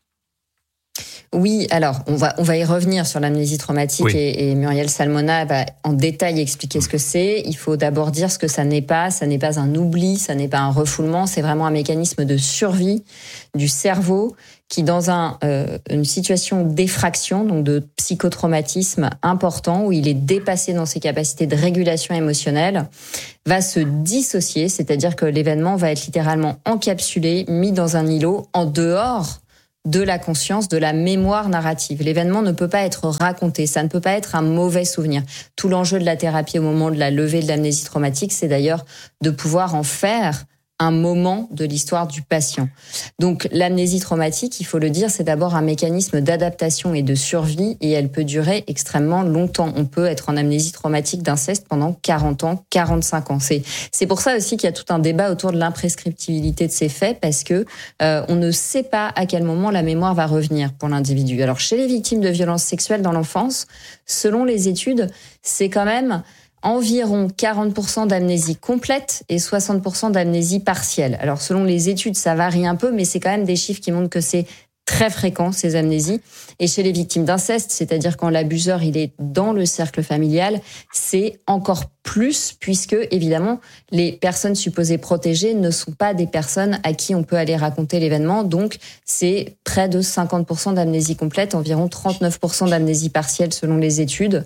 Oui, alors on va y revenir sur l'amnésie traumatique oui. et Muriel Salmona va en détail expliquer ce que c'est. Il faut d'abord dire ce que ça n'est pas un oubli, ça n'est pas un refoulement, c'est vraiment un mécanisme de survie du cerveau qui dans une situation d'effraction, donc de psychotraumatisme important, où il est dépassé dans ses capacités de régulation émotionnelle, va se dissocier, c'est-à-dire que l'événement va être littéralement encapsulé, mis dans un îlot en dehors de la conscience, de la mémoire narrative. L'événement ne peut pas être raconté, ça ne peut pas être un mauvais souvenir. Tout l'enjeu de la thérapie au moment de la levée de l'amnésie traumatique, c'est d'ailleurs de pouvoir en faire un moment de l'histoire du patient. Donc l'amnésie traumatique, il faut le dire, c'est d'abord un mécanisme d'adaptation et de survie et elle peut durer extrêmement longtemps. On peut être en amnésie traumatique d'inceste pendant 40 ans, 45 ans. C'est pour ça aussi qu'il y a tout un débat autour de l'imprescriptibilité de ces faits parce que on ne sait pas à quel moment la mémoire va revenir pour l'individu. Alors chez les victimes de violences sexuelles dans l'enfance, selon les études, c'est quand même environ 40% d'amnésie complète et 60% d'amnésie partielle. Alors selon les études, ça varie un peu, mais c'est quand même des chiffres qui montrent que c'est très fréquent, ces amnésies. Et chez les victimes d'inceste, c'est-à-dire quand l'abuseur il est dans le cercle familial, c'est encore plus, puisque évidemment, les personnes supposées protégées ne sont pas des personnes à qui on peut aller raconter l'événement. Donc, c'est près de 50% d'amnésie complète, environ 39% d'amnésie partielle selon les études.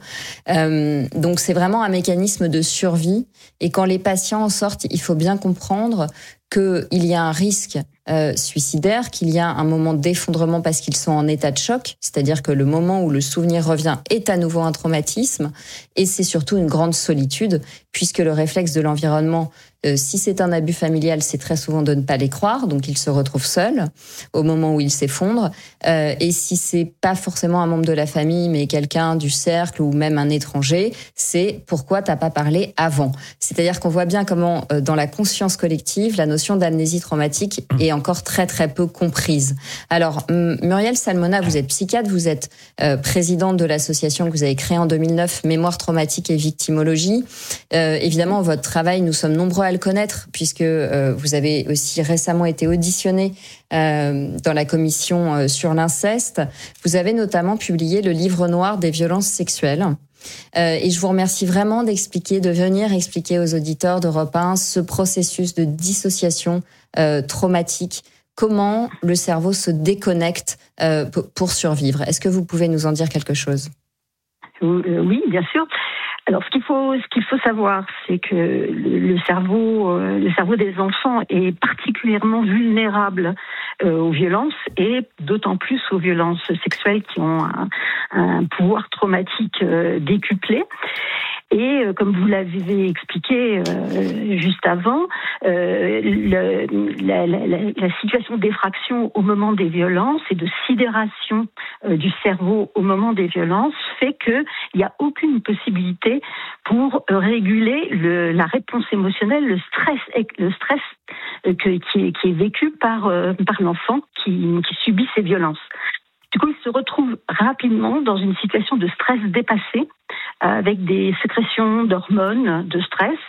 Donc, c'est vraiment un mécanisme de survie. Et quand les patients en sortent, il faut bien comprendre qu'il y a un risque suicidaire, qu'il y a un moment d'effondrement parce qu'ils sont en état de choc, c'est-à-dire que le moment où le souvenir revient est à nouveau un traumatisme, et c'est surtout une grande solitude, puisque le réflexe de l'environnement, si c'est un abus familial, c'est très souvent de ne pas les croire, donc ils se retrouvent seuls au moment où ils s'effondrent, et si c'est pas forcément un membre de la famille, mais quelqu'un du cercle ou même un étranger, c'est pourquoi t'as pas parlé avant. C'est-à-dire qu'on voit bien comment, dans la conscience collective, la notion d'amnésie traumatique est encore très très peu comprise. Alors, Muriel Salmona, vous êtes psychiatre, vous êtes présidente de l'association que vous avez créée en 2009, Mémoire traumatique et victimologie. Évidemment, votre travail, nous sommes nombreux à le connaître, puisque vous avez aussi récemment été auditionné dans la commission sur l'inceste. Vous avez notamment publié le livre noir des violences sexuelles. Et je vous remercie vraiment de venir expliquer aux auditeurs d'Europe 1 ce processus de dissociation traumatique, comment le cerveau se déconnecte pour survivre. Est-ce que vous pouvez nous en dire quelque chose ? Oui, bien sûr. Alors, ce qu'il faut savoir, c'est que le cerveau des enfants est particulièrement vulnérable aux violences et d'autant plus aux violences sexuelles qui ont un pouvoir traumatique décuplé. Et comme vous l'avez expliqué juste avant, la situation d'effraction au moment des violences et de sidération du cerveau au moment des violences fait qu'il n'y a aucune possibilité pour réguler la réponse émotionnelle, le stress qui est vécu par l'enfant qui subit ces violences. Du coup, il se retrouve rapidement dans une situation de stress dépassé, avec des sécrétions d'hormones de stress,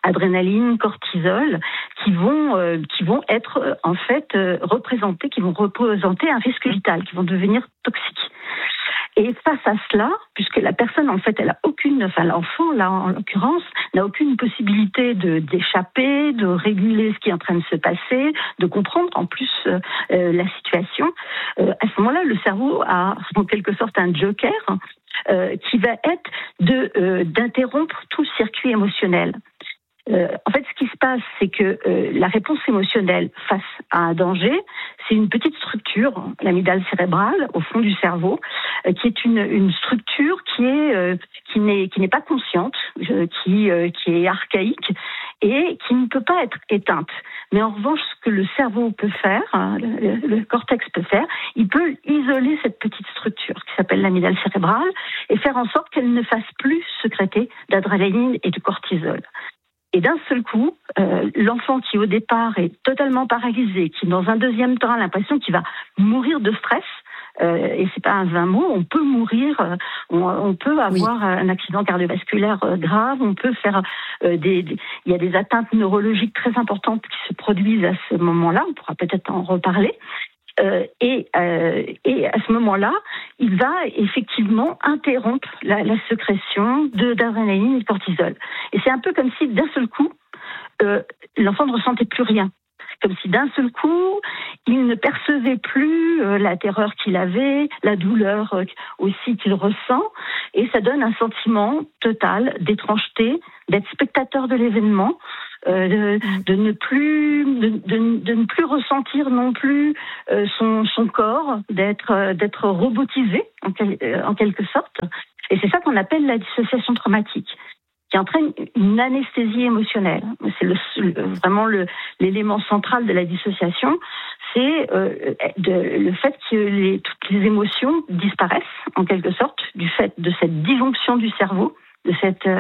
adrénaline, cortisol, qui vont être en fait représentés, qui vont représenter un risque vital, qui vont devenir toxiques. Et face à cela, puisque la personne, en fait, l'enfant, là, en l'occurrence, n'a aucune possibilité d'échapper, de réguler ce qui est en train de se passer, de comprendre en plus la situation. À ce moment-là, le cerveau a en quelque sorte un joker qui va être d'interrompre tout le circuit émotionnel. En fait, ce qui se passe, c'est que la réponse émotionnelle face à un danger, c'est une petite structure, l'amygdale cérébrale, au fond du cerveau, qui est une structure qui n'est pas consciente, qui est archaïque et qui ne peut pas être éteinte. Mais en revanche, ce que le cerveau peut faire, le cortex peut faire, il peut isoler cette petite structure qui s'appelle l'amygdale cérébrale et faire en sorte qu'elle ne fasse plus sécréter d'adrénaline et de cortisol. Et d'un seul coup, l'enfant qui au départ est totalement paralysé, qui dans un deuxième temps a l'impression qu'il va mourir de stress, et c'est pas un vain mot, on peut mourir, on peut avoir un accident cardiovasculaire grave, on peut faire il y a des atteintes neurologiques très importantes qui se produisent à ce moment-là, on pourra peut-être en reparler. Et à ce moment-là, il va effectivement interrompre la sécrétion d'adrénaline et de cortisol. Et c'est un peu comme si d'un seul coup, l'enfant ne ressentait plus rien. Comme si d'un seul coup, il ne percevait plus la terreur qu'il avait, la douleur aussi qu'il ressent, et ça donne un sentiment total d'étrangeté, d'être spectateur de l'événement, de ne plus ressentir non plus son corps, d'être robotisé en quelque sorte. Et c'est ça qu'on appelle la dissociation traumatique, qui entraîne une anesthésie émotionnelle. C'est vraiment l'élément central de la dissociation, c'est le fait que toutes les émotions disparaissent, en quelque sorte, du fait de cette disjonction du cerveau, de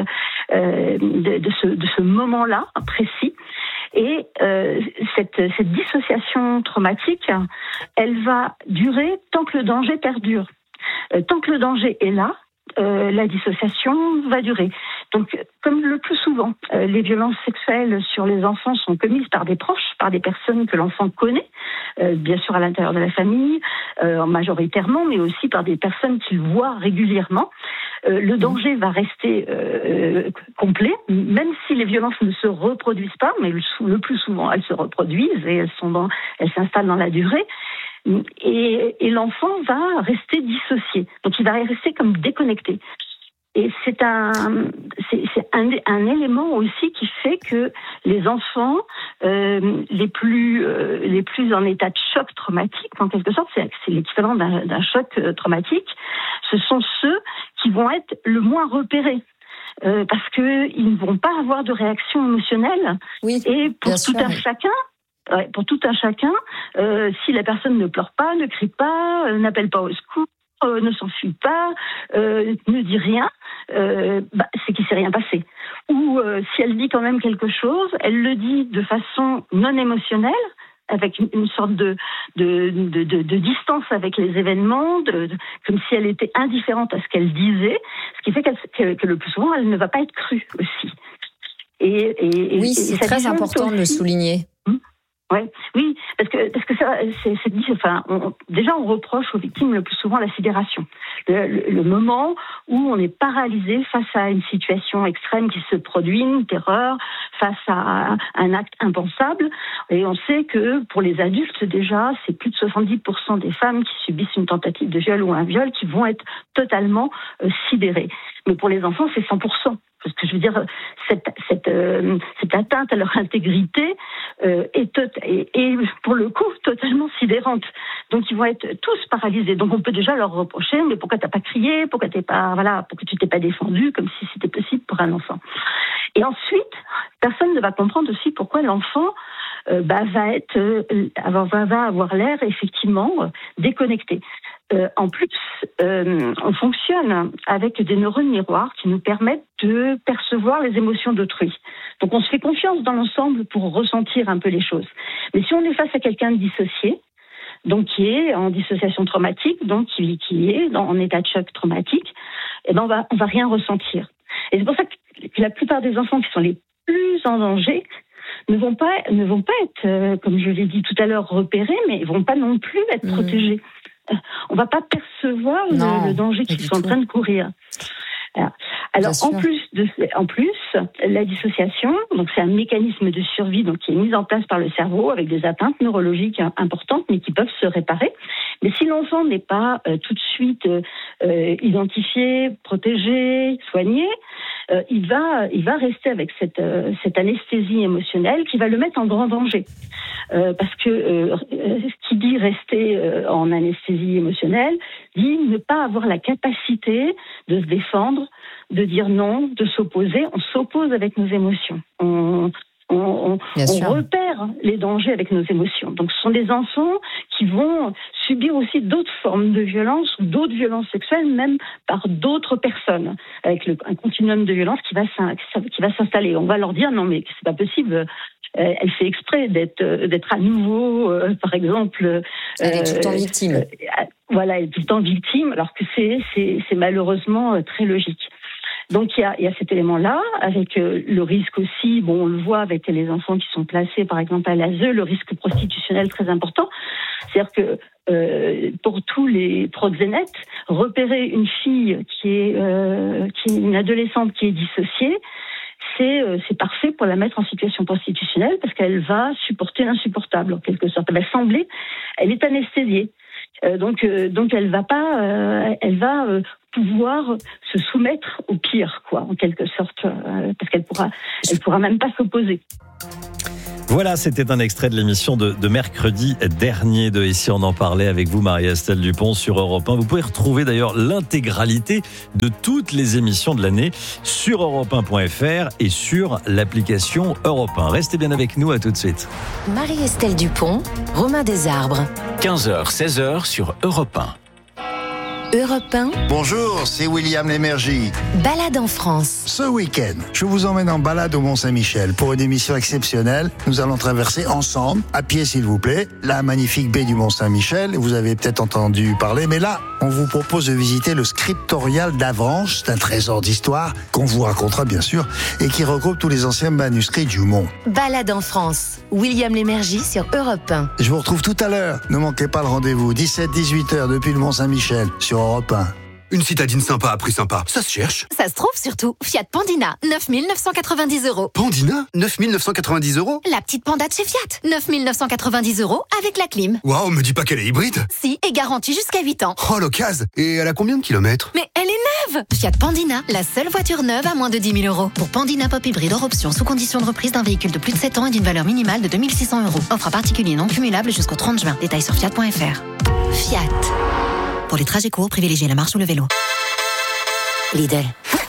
ce moment-là précis. Et cette dissociation traumatique, elle va durer tant que le danger perdure. Tant que le danger est là, la dissociation va durer. Donc, comme le plus souvent, les violences sexuelles sur les enfants sont commises par des proches, par des personnes que l'enfant connaît, bien sûr à l'intérieur de la famille, majoritairement, mais aussi par des personnes qu'il voit régulièrement. Le danger va rester complet, même si les violences ne se reproduisent pas, mais le plus souvent elles se reproduisent et elles s'installent dans la durée. Et l'enfant va rester dissocié, donc il va rester comme déconnecté. Et c'est un élément aussi qui fait que les enfants les plus en état de choc traumatique, en quelque sorte, c'est l'équivalent d'un choc traumatique, ce sont ceux qui vont être le moins repérés. Parce qu'ils ne vont pas avoir de réaction émotionnelle. Oui, et pour tout un chacun, si la personne ne pleure pas, ne crie pas, n'appelle pas au secours, ne s'enfuit pas, ne dit rien, c'est qu'il ne s'est rien passé. Ou si elle dit quand même quelque chose, elle le dit de façon non émotionnelle, avec une sorte de distance avec les événements, comme si elle était indifférente à ce qu'elle disait, ce qui fait que le plus souvent, elle ne va pas être crue aussi. Oui, c'est très important de le souligner. Oui, parce que ça, déjà on reproche aux victimes le plus souvent la sidération, le moment où on est paralysé face à une situation extrême qui se produit, une terreur, face à un acte impensable. Et on sait que pour les adultes déjà, c'est plus de 70% des femmes qui subissent une tentative de viol ou un viol qui vont être totalement sidérées. Mais pour les enfants, c'est 100%. Parce que je veux dire, cette atteinte à leur intégrité est pour le coup totalement sidérante. Donc ils vont être tous paralysés. Donc on peut déjà leur reprocher, mais pourquoi t'as pas crié, pourquoi tu t'es pas défendu, comme si c'était possible pour un enfant. Et ensuite, personne ne va comprendre aussi pourquoi l'enfant va avoir l'air effectivement déconnecté. En plus, on fonctionne avec des neurones miroirs qui nous permettent de percevoir les émotions d'autrui. Donc on se fait confiance dans l'ensemble pour ressentir un peu les choses. Mais si on est face à quelqu'un de dissocié, donc qui est en dissociation traumatique, donc qui est en état de choc traumatique, on va rien ressentir. Et c'est pour ça que la plupart des enfants qui sont les plus en danger ne vont pas être, comme je l'ai dit tout à l'heure, repérés, mais ils vont pas non plus être protégés. On va pas percevoir le danger qu'ils sont en train de courir. Alors en plus, la dissociation, donc c'est un mécanisme de survie donc qui est mis en place par le cerveau avec des atteintes neurologiques importantes, mais qui peuvent se réparer. Mais si l'enfant n'est pas tout de suite identifié, protégé, soigné, il va rester avec cette anesthésie émotionnelle qui va le mettre en grand danger. Parce que ce qui dit rester en anesthésie émotionnelle dit ne pas avoir la capacité de se défendre, de dire non, de s'opposer. On s'oppose avec nos émotions. On repère les dangers avec nos émotions. Donc, ce sont des enfants qui vont subir aussi d'autres formes de violence ou d'autres violences sexuelles, même par d'autres personnes, avec un continuum de violence qui va s'installer. On va leur dire non, mais c'est pas possible. Elle fait exprès d'être à nouveau, par exemple. Elle est tout le temps victime. Voilà, elle est tout le temps victime, alors que c'est malheureusement très logique. Donc il y a cet élément-là, avec le risque aussi, on le voit avec les enfants qui sont placés par exemple à l'ASE, le risque prostitutionnel très important. C'est-à-dire que pour tous les proxénètes, repérer une fille qui est une adolescente qui est dissociée, c'est parfait pour la mettre en situation prostitutionnelle parce qu'elle va supporter l'insupportable en quelque sorte. Elle est anesthésiée. Donc elle va pouvoir se soumettre au pire, quoi, en quelque sorte, parce qu'elle pourra même pas s'opposer. Voilà, c'était un extrait de l'émission de mercredi dernier de Ici on en parlait avec vous, Marie-Estelle Dupont, sur Europe 1. Vous pouvez retrouver d'ailleurs l'intégralité de toutes les émissions de l'année sur europe1.fr et sur l'application Europe 1. Restez bien avec nous, à tout de suite. Marie-Estelle Dupont, Romain Desarbres. 15h, 16h sur Europe 1. Europe 1. Bonjour, c'est William Lémergie. Balade en France. Ce week-end, je vous emmène en balade au Mont-Saint-Michel pour une émission exceptionnelle. Nous allons traverser ensemble, à pied s'il vous plaît, la magnifique baie du Mont-Saint-Michel. Vous avez peut-être entendu parler, mais là, on vous propose de visiter le scriptorial d'Avranches. C'est un trésor d'histoire qu'on vous racontera bien sûr et qui regroupe tous les anciens manuscrits du Mont. Balade en France. William Lémergie sur Europe 1. Je vous retrouve tout à l'heure. Ne manquez pas le rendez-vous. 17-18h depuis le Mont-Saint-Michel sur Europe 1. Une citadine sympa à prix sympa, ça se cherche. Ça se trouve surtout. Fiat Pandina, 9 990 €. Pandina, 9 990 €. La petite panda de chez Fiat, 9 990 € avec la clim. Waouh, me dis pas qu'elle est hybride. Si, et garantie jusqu'à 8 ans. Oh, l'occasion. Et elle a combien de kilomètres? Mais elle est neuve. Fiat Pandina, la seule voiture neuve à moins de 10 000 €. Pour Pandina Pop Hybride hors option, sous condition de reprise d'un véhicule de plus de 7 ans et d'une valeur minimale de 2 600 €. Offre à particulier non cumulable jusqu'au 30 juin. Détails sur fiat.fr. Fiat. Pour les trajets courts, privilégiez la marche ou le vélo. Lidl.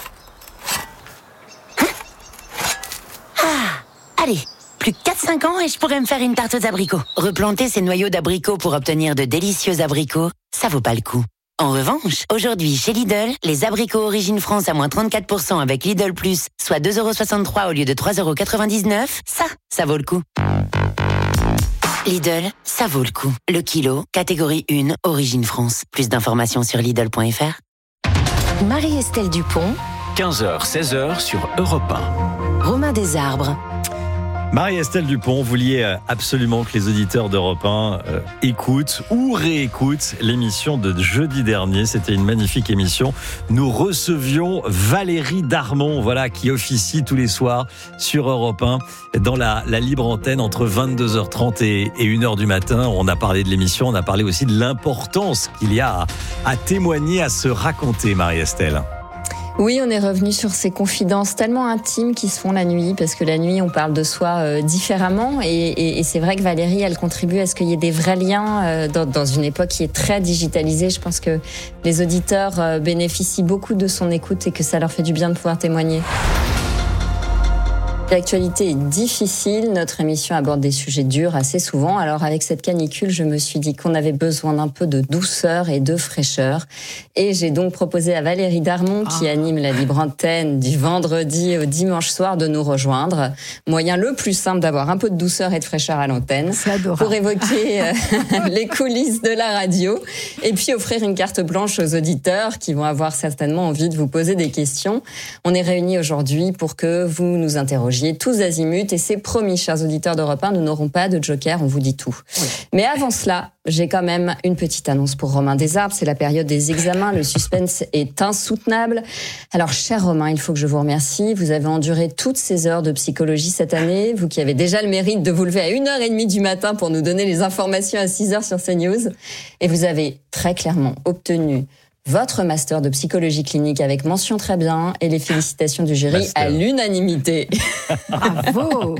Allez, plus que 4-5 ans et je pourrais me faire une tarte aux abricots. Replanter ces noyaux d'abricots pour obtenir de délicieux abricots, ça vaut pas le coup. En revanche, aujourd'hui, chez Lidl, les abricots Origine France à moins 34% avec Lidl Plus, soit 2,63 € au lieu de 3,99 €, ça vaut le coup. Lidl, ça vaut le coup. Le kilo, catégorie 1, Origine France. Plus d'informations sur Lidl.fr. Marie-Estelle Dupont. 15h, 16h sur Europe 1. Romain Desarbres. Marie-Estelle Dupont, vous vouliez absolument que les auditeurs d'Europe 1 écoutent ou réécoutent l'émission de jeudi dernier. C'était une magnifique émission. Nous recevions Valérie Darmon, voilà, qui officie tous les soirs sur Europe 1 dans la libre antenne entre 22h30 et 1h du matin. On a parlé de l'émission, on a parlé aussi de l'importance qu'il y a à témoigner, à se raconter, Marie-Estelle. Oui, on est revenu sur ces confidences tellement intimes qui se font la nuit, parce que la nuit, on parle de soi différemment. Et c'est vrai que Valérie, elle contribue à ce qu'il y ait des vrais liens dans une époque qui est très digitalisée. Je pense que les auditeurs bénéficient beaucoup de son écoute et que ça leur fait du bien de pouvoir témoigner. L'actualité est difficile, notre émission aborde des sujets durs assez souvent. Alors avec cette canicule, je me suis dit qu'on avait besoin d'un peu de douceur et de fraîcheur. Et j'ai donc proposé à Valérie Darmon, qui anime la libre antenne du vendredi au dimanche soir, de nous rejoindre. Moyen le plus simple d'avoir un peu de douceur et de fraîcheur à l'antenne. C'est adorable. Pour évoquer les coulisses de la radio. Et puis offrir une carte blanche aux auditeurs qui vont avoir certainement envie de vous poser des questions. On est réunis aujourd'hui pour que vous nous interrogiez psychologie, tous azimuts. Et c'est promis, chers auditeurs d'Europe 1, nous n'aurons pas de joker, on vous dit tout. Oui. Mais avant cela, j'ai quand même une petite annonce pour Romain Desarbes. C'est la période des examens, le suspense est insoutenable. Alors, cher Romain, il faut que je vous remercie. Vous avez enduré toutes ces heures de psychologie cette année, vous qui avez déjà le mérite de vous lever à 1h30 du matin pour nous donner les informations à 6h sur CNews. Et vous avez très clairement obtenu votre master de psychologie clinique avec mention très bien et les félicitations du jury à l'unanimité. Bravo.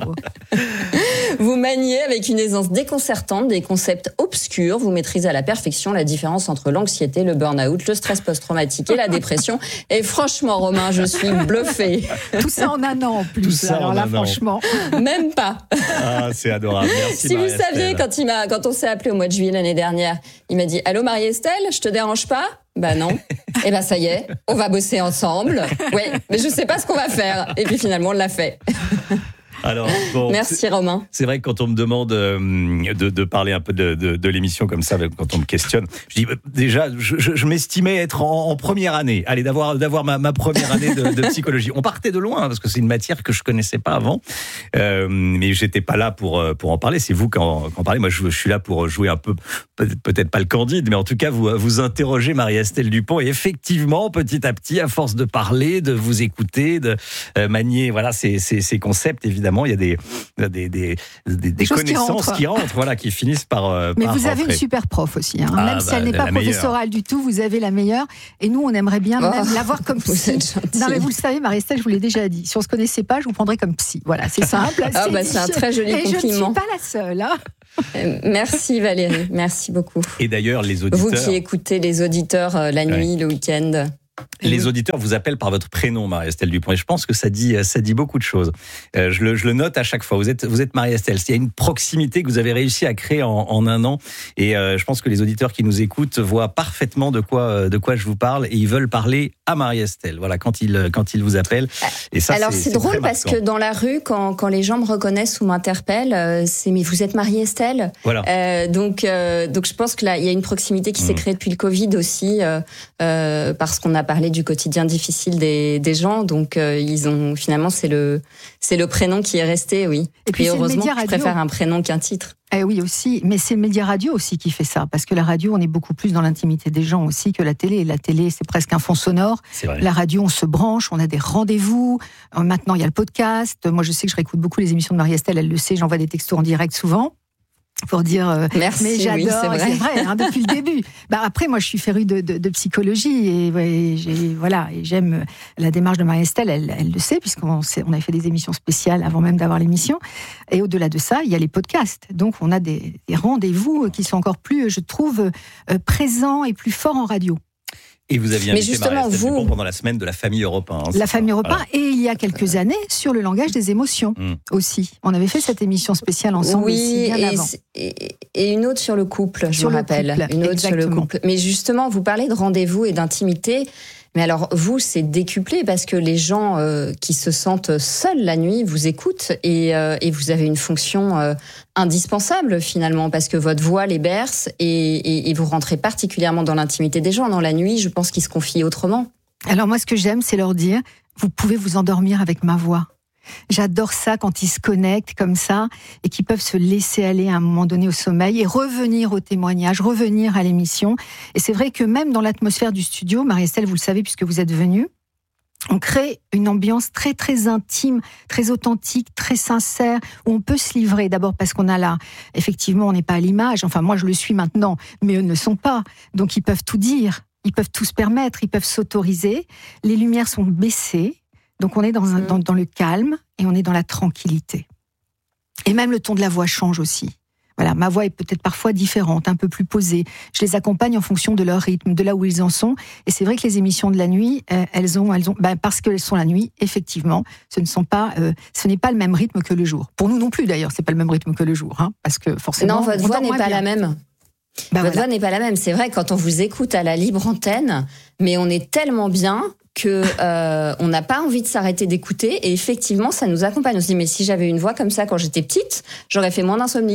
Vous maniez avec une aisance déconcertante des concepts obscurs. Vous maîtrisez à la perfection la différence entre l'anxiété, le burn-out, le stress post-traumatique et la dépression. Et franchement, Romain, je suis bluffée. Tout ça en un an en plus. Tout ça alors en là, un an. Franchement. Même pas. Ah, c'est adorable. Merci, si vous saviez, quand on s'est appelé au mois de juillet l'année dernière, il m'a dit « Allô Marie-Estelle, je te dérange pas ?» Bah non. Et ben ça y est, on va bosser ensemble. Ouais, mais je sais pas ce qu'on va faire. Et puis finalement, on l'a fait. Alors, bon, merci Romain. C'est vrai que quand on me demande de parler un peu de l'émission comme ça, quand on me questionne, je dis déjà, je m'estimais être en première année, d'avoir ma première année de psychologie. On partait de loin parce que c'est une matière que je connaissais pas avant, mais j'étais pas là pour en parler. C'est vous qui en parlez. Moi, je suis là pour jouer un peu, peut-être pas le candide, mais en tout cas vous interrogez Marie-Estelle Dupont. Et effectivement, petit à petit, à force de parler, de vous écouter, de manier, voilà, ces concepts, évidemment. Il y a des connaissances qui rentrent, voilà, qui finissent par. Mais par vous avez rentrer. une super prof aussi, hein. Même si elle n'est pas professorale du tout, vous avez la meilleure. Et nous, on aimerait bien même l'avoir comme psy. Non, mais vous le savez, Marie-Estelle, je vous l'ai déjà dit. Si on se connaissait pas, je vous prendrais comme psy. Voilà, c'est simple. C'est un très joli compliment. Et je ne suis pas la seule. Hein. Merci Valérie, merci beaucoup. Et d'ailleurs, les auditeurs. Vous qui écoutez les auditeurs la nuit, le week-end. Les auditeurs vous appellent par votre prénom, Marie-Estelle Dupont, et je pense que ça dit beaucoup de choses. Je le note à chaque fois. Vous êtes Marie-Estelle. Il y a une proximité que vous avez réussi à créer en un an, et je pense que les auditeurs qui nous écoutent voient parfaitement de quoi je vous parle, et ils veulent parler à Marie-Estelle. Voilà, quand ils vous appellent. Et ça, alors c'est drôle parce que dans la rue, quand les gens me reconnaissent ou m'interpellent, c'est mais vous êtes Marie-Estelle. Voilà. Donc je pense que là il y a une proximité qui s'est créée depuis le Covid aussi, parce qu'on a parlé du quotidien difficile des gens, donc ils ont finalement c'est le prénom qui est resté, oui. Et puis heureusement, je préfère un prénom qu'un titre. Eh oui aussi, mais c'est le média radio aussi qui fait ça, parce que la radio, on est beaucoup plus dans l'intimité des gens aussi que la télé. La télé, c'est presque un fond sonore. La radio, on se branche, on a des rendez-vous. Maintenant, il y a le podcast. Moi, je sais que je réécoute beaucoup les émissions de Marie-Estelle, elle le sait, j'envoie des textos en direct souvent. Pour dire merci, mais j'adore, oui, c'est vrai hein, depuis le début. Après, moi, je suis férue de psychologie et j'aime la démarche de Marie-Estelle. Elle le sait puisqu'on avait fait des émissions spéciales avant même d'avoir l'émission. Et au-delà de ça, il y a les podcasts. Donc, on a des rendez-vous qui sont encore plus, je trouve, présents et plus forts en radio. Et vous aviez invité Marie-Estelle Dupont pendant la semaine de la famille Europe 1. La famille Europe 1, et il y a quelques années, sur le langage des émotions aussi. On avait fait cette émission spéciale ensemble aussi, bien avant. Et une autre sur le couple, je me rappelle. Une autre sur le couple. Mais justement, vous parlez de rendez-vous et d'intimité. Mais alors, vous, c'est décuplé parce que les gens qui se sentent seuls la nuit vous écoutent et vous avez une fonction indispensable finalement parce que votre voix les berce et vous rentrez particulièrement dans l'intimité des gens. Dans la nuit, je pense qu'ils se confient autrement. Alors moi, ce que j'aime, c'est leur dire, vous pouvez vous endormir avec ma voix. J'adore ça quand ils se connectent comme ça et qu'ils peuvent se laisser aller à un moment donné au sommeil et revenir au témoignage, revenir à l'émission. Et c'est vrai que même dans l'atmosphère du studio, Marie-Estelle, vous le savez puisque vous êtes venue, on crée une ambiance très très intime, très authentique, très sincère, où on peut se livrer. D'abord parce qu'on a là, effectivement, on n'est pas à l'image. Enfin, moi, je le suis maintenant, mais eux ne le sont pas. Donc, ils peuvent tout dire, ils peuvent tout se permettre, ils peuvent s'autoriser. Les lumières sont baissées. Donc on est dans le calme et on est dans la tranquillité. Et même le ton de la voix change aussi. Voilà, ma voix est peut-être parfois différente, un peu plus posée. Je les accompagne en fonction de leur rythme, de là où ils en sont. Et c'est vrai que les émissions de la nuit, elles ont, parce qu'elles sont la nuit, effectivement, ce n'est pas le même rythme que le jour. Pour nous non plus d'ailleurs, c'est pas le même rythme que le jour, hein, parce que forcément. Non, votre voix n'est pas la même. Votre voix n'est pas la même. C'est vrai, quand on vous écoute à la libre antenne, mais on est tellement bien que on n'a pas envie de s'arrêter d'écouter et effectivement ça nous accompagne. On se dit mais si j'avais une voix comme ça quand j'étais petite, j'aurais fait moins d'insomnie.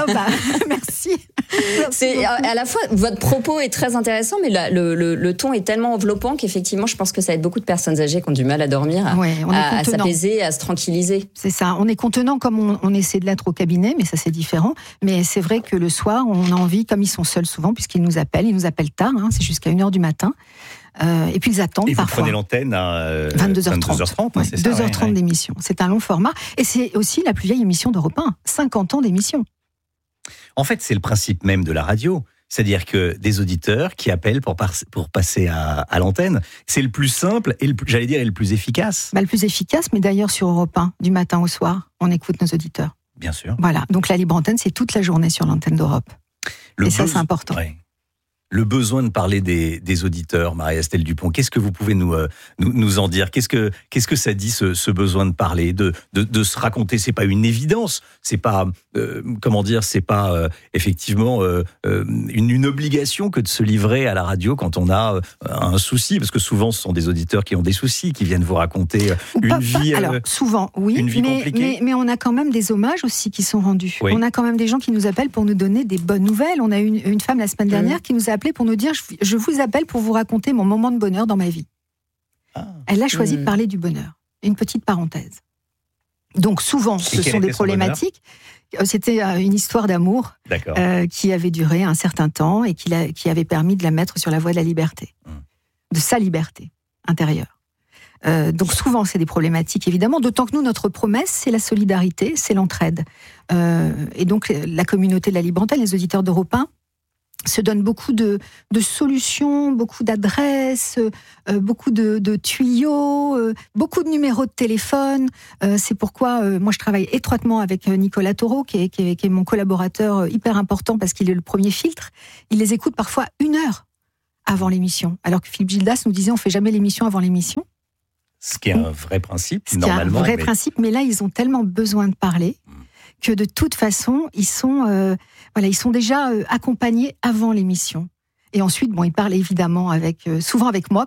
Merci. C'est à la fois votre propos est très intéressant, mais le ton est tellement enveloppant qu'effectivement je pense que ça aide beaucoup de personnes âgées qui ont du mal à dormir, à s'apaiser, à se tranquilliser. C'est ça. On est contenant comme on essaie de l'être au cabinet, mais ça c'est différent. Mais c'est vrai que le soir on a envie, comme ils sont seuls souvent puisqu'ils nous appellent tard, c'est jusqu'à 1h du matin. Et puis ils attendent parfois. Et vous prenez l'antenne à 22h30. 22h30, c'est ça, 2h30 d'émission. C'est un long format. Et c'est aussi la plus vieille émission d'Europe 1. 50 ans d'émission. En fait, c'est le principe même de la radio. C'est-à-dire que des auditeurs qui appellent pour passer à l'antenne, c'est le plus simple et le plus efficace. Le plus efficace, mais d'ailleurs sur Europe 1, du matin au soir, on écoute nos auditeurs. Bien sûr. Voilà. Donc la libre antenne, c'est toute la journée sur l'antenne d'Europe. Ça, c'est important. Ouais. Le besoin de parler des auditeurs, Marie-Estelle Dupont, qu'est-ce que vous pouvez nous en dire ? Qu'est-ce que ça dit ce besoin de parler, de se raconter ? C'est pas une évidence, c'est pas c'est pas effectivement une obligation que de se livrer à la radio quand on a un souci, parce que souvent ce sont des auditeurs qui ont des soucis, qui viennent vous raconter une vie. Alors souvent oui, une vie compliquée. Mais on a quand même des hommages aussi qui sont rendus. Oui. On a quand même des gens qui nous appellent pour nous donner des bonnes nouvelles. On a une femme la semaine dernière qui nous a appelé pour nous dire je vous appelle pour vous raconter mon moment de bonheur dans ma vie. Elle a choisi de parler du bonheur. Une petite parenthèse. Donc souvent, ce sont des problématiques. C'était une histoire d'amour qui avait duré un certain temps et qui avait permis de la mettre sur la voie de la liberté, de sa liberté intérieure. Donc souvent, c'est des problématiques, évidemment, d'autant que nous, notre promesse, c'est la solidarité, c'est l'entraide. Et donc, la communauté de la libre antenne, les auditeurs d'Europe 1, se donne beaucoup de solutions, beaucoup d'adresses, beaucoup de tuyaux, beaucoup de numéros de téléphone. C'est pourquoi moi je travaille étroitement avec Nicolas Taureau, qui est mon collaborateur hyper important parce qu'il est le premier filtre. Il les écoute parfois 1 heure avant l'émission, alors que Philippe Gildas nous disait on fait jamais l'émission avant l'émission. Ce qui est un vrai principe, normalement. C'est un vrai principe, mais là ils ont tellement besoin de parler que de toute façon, ils sont déjà accompagnés avant l'émission. Et ensuite, ils parlent évidemment souvent avec moi,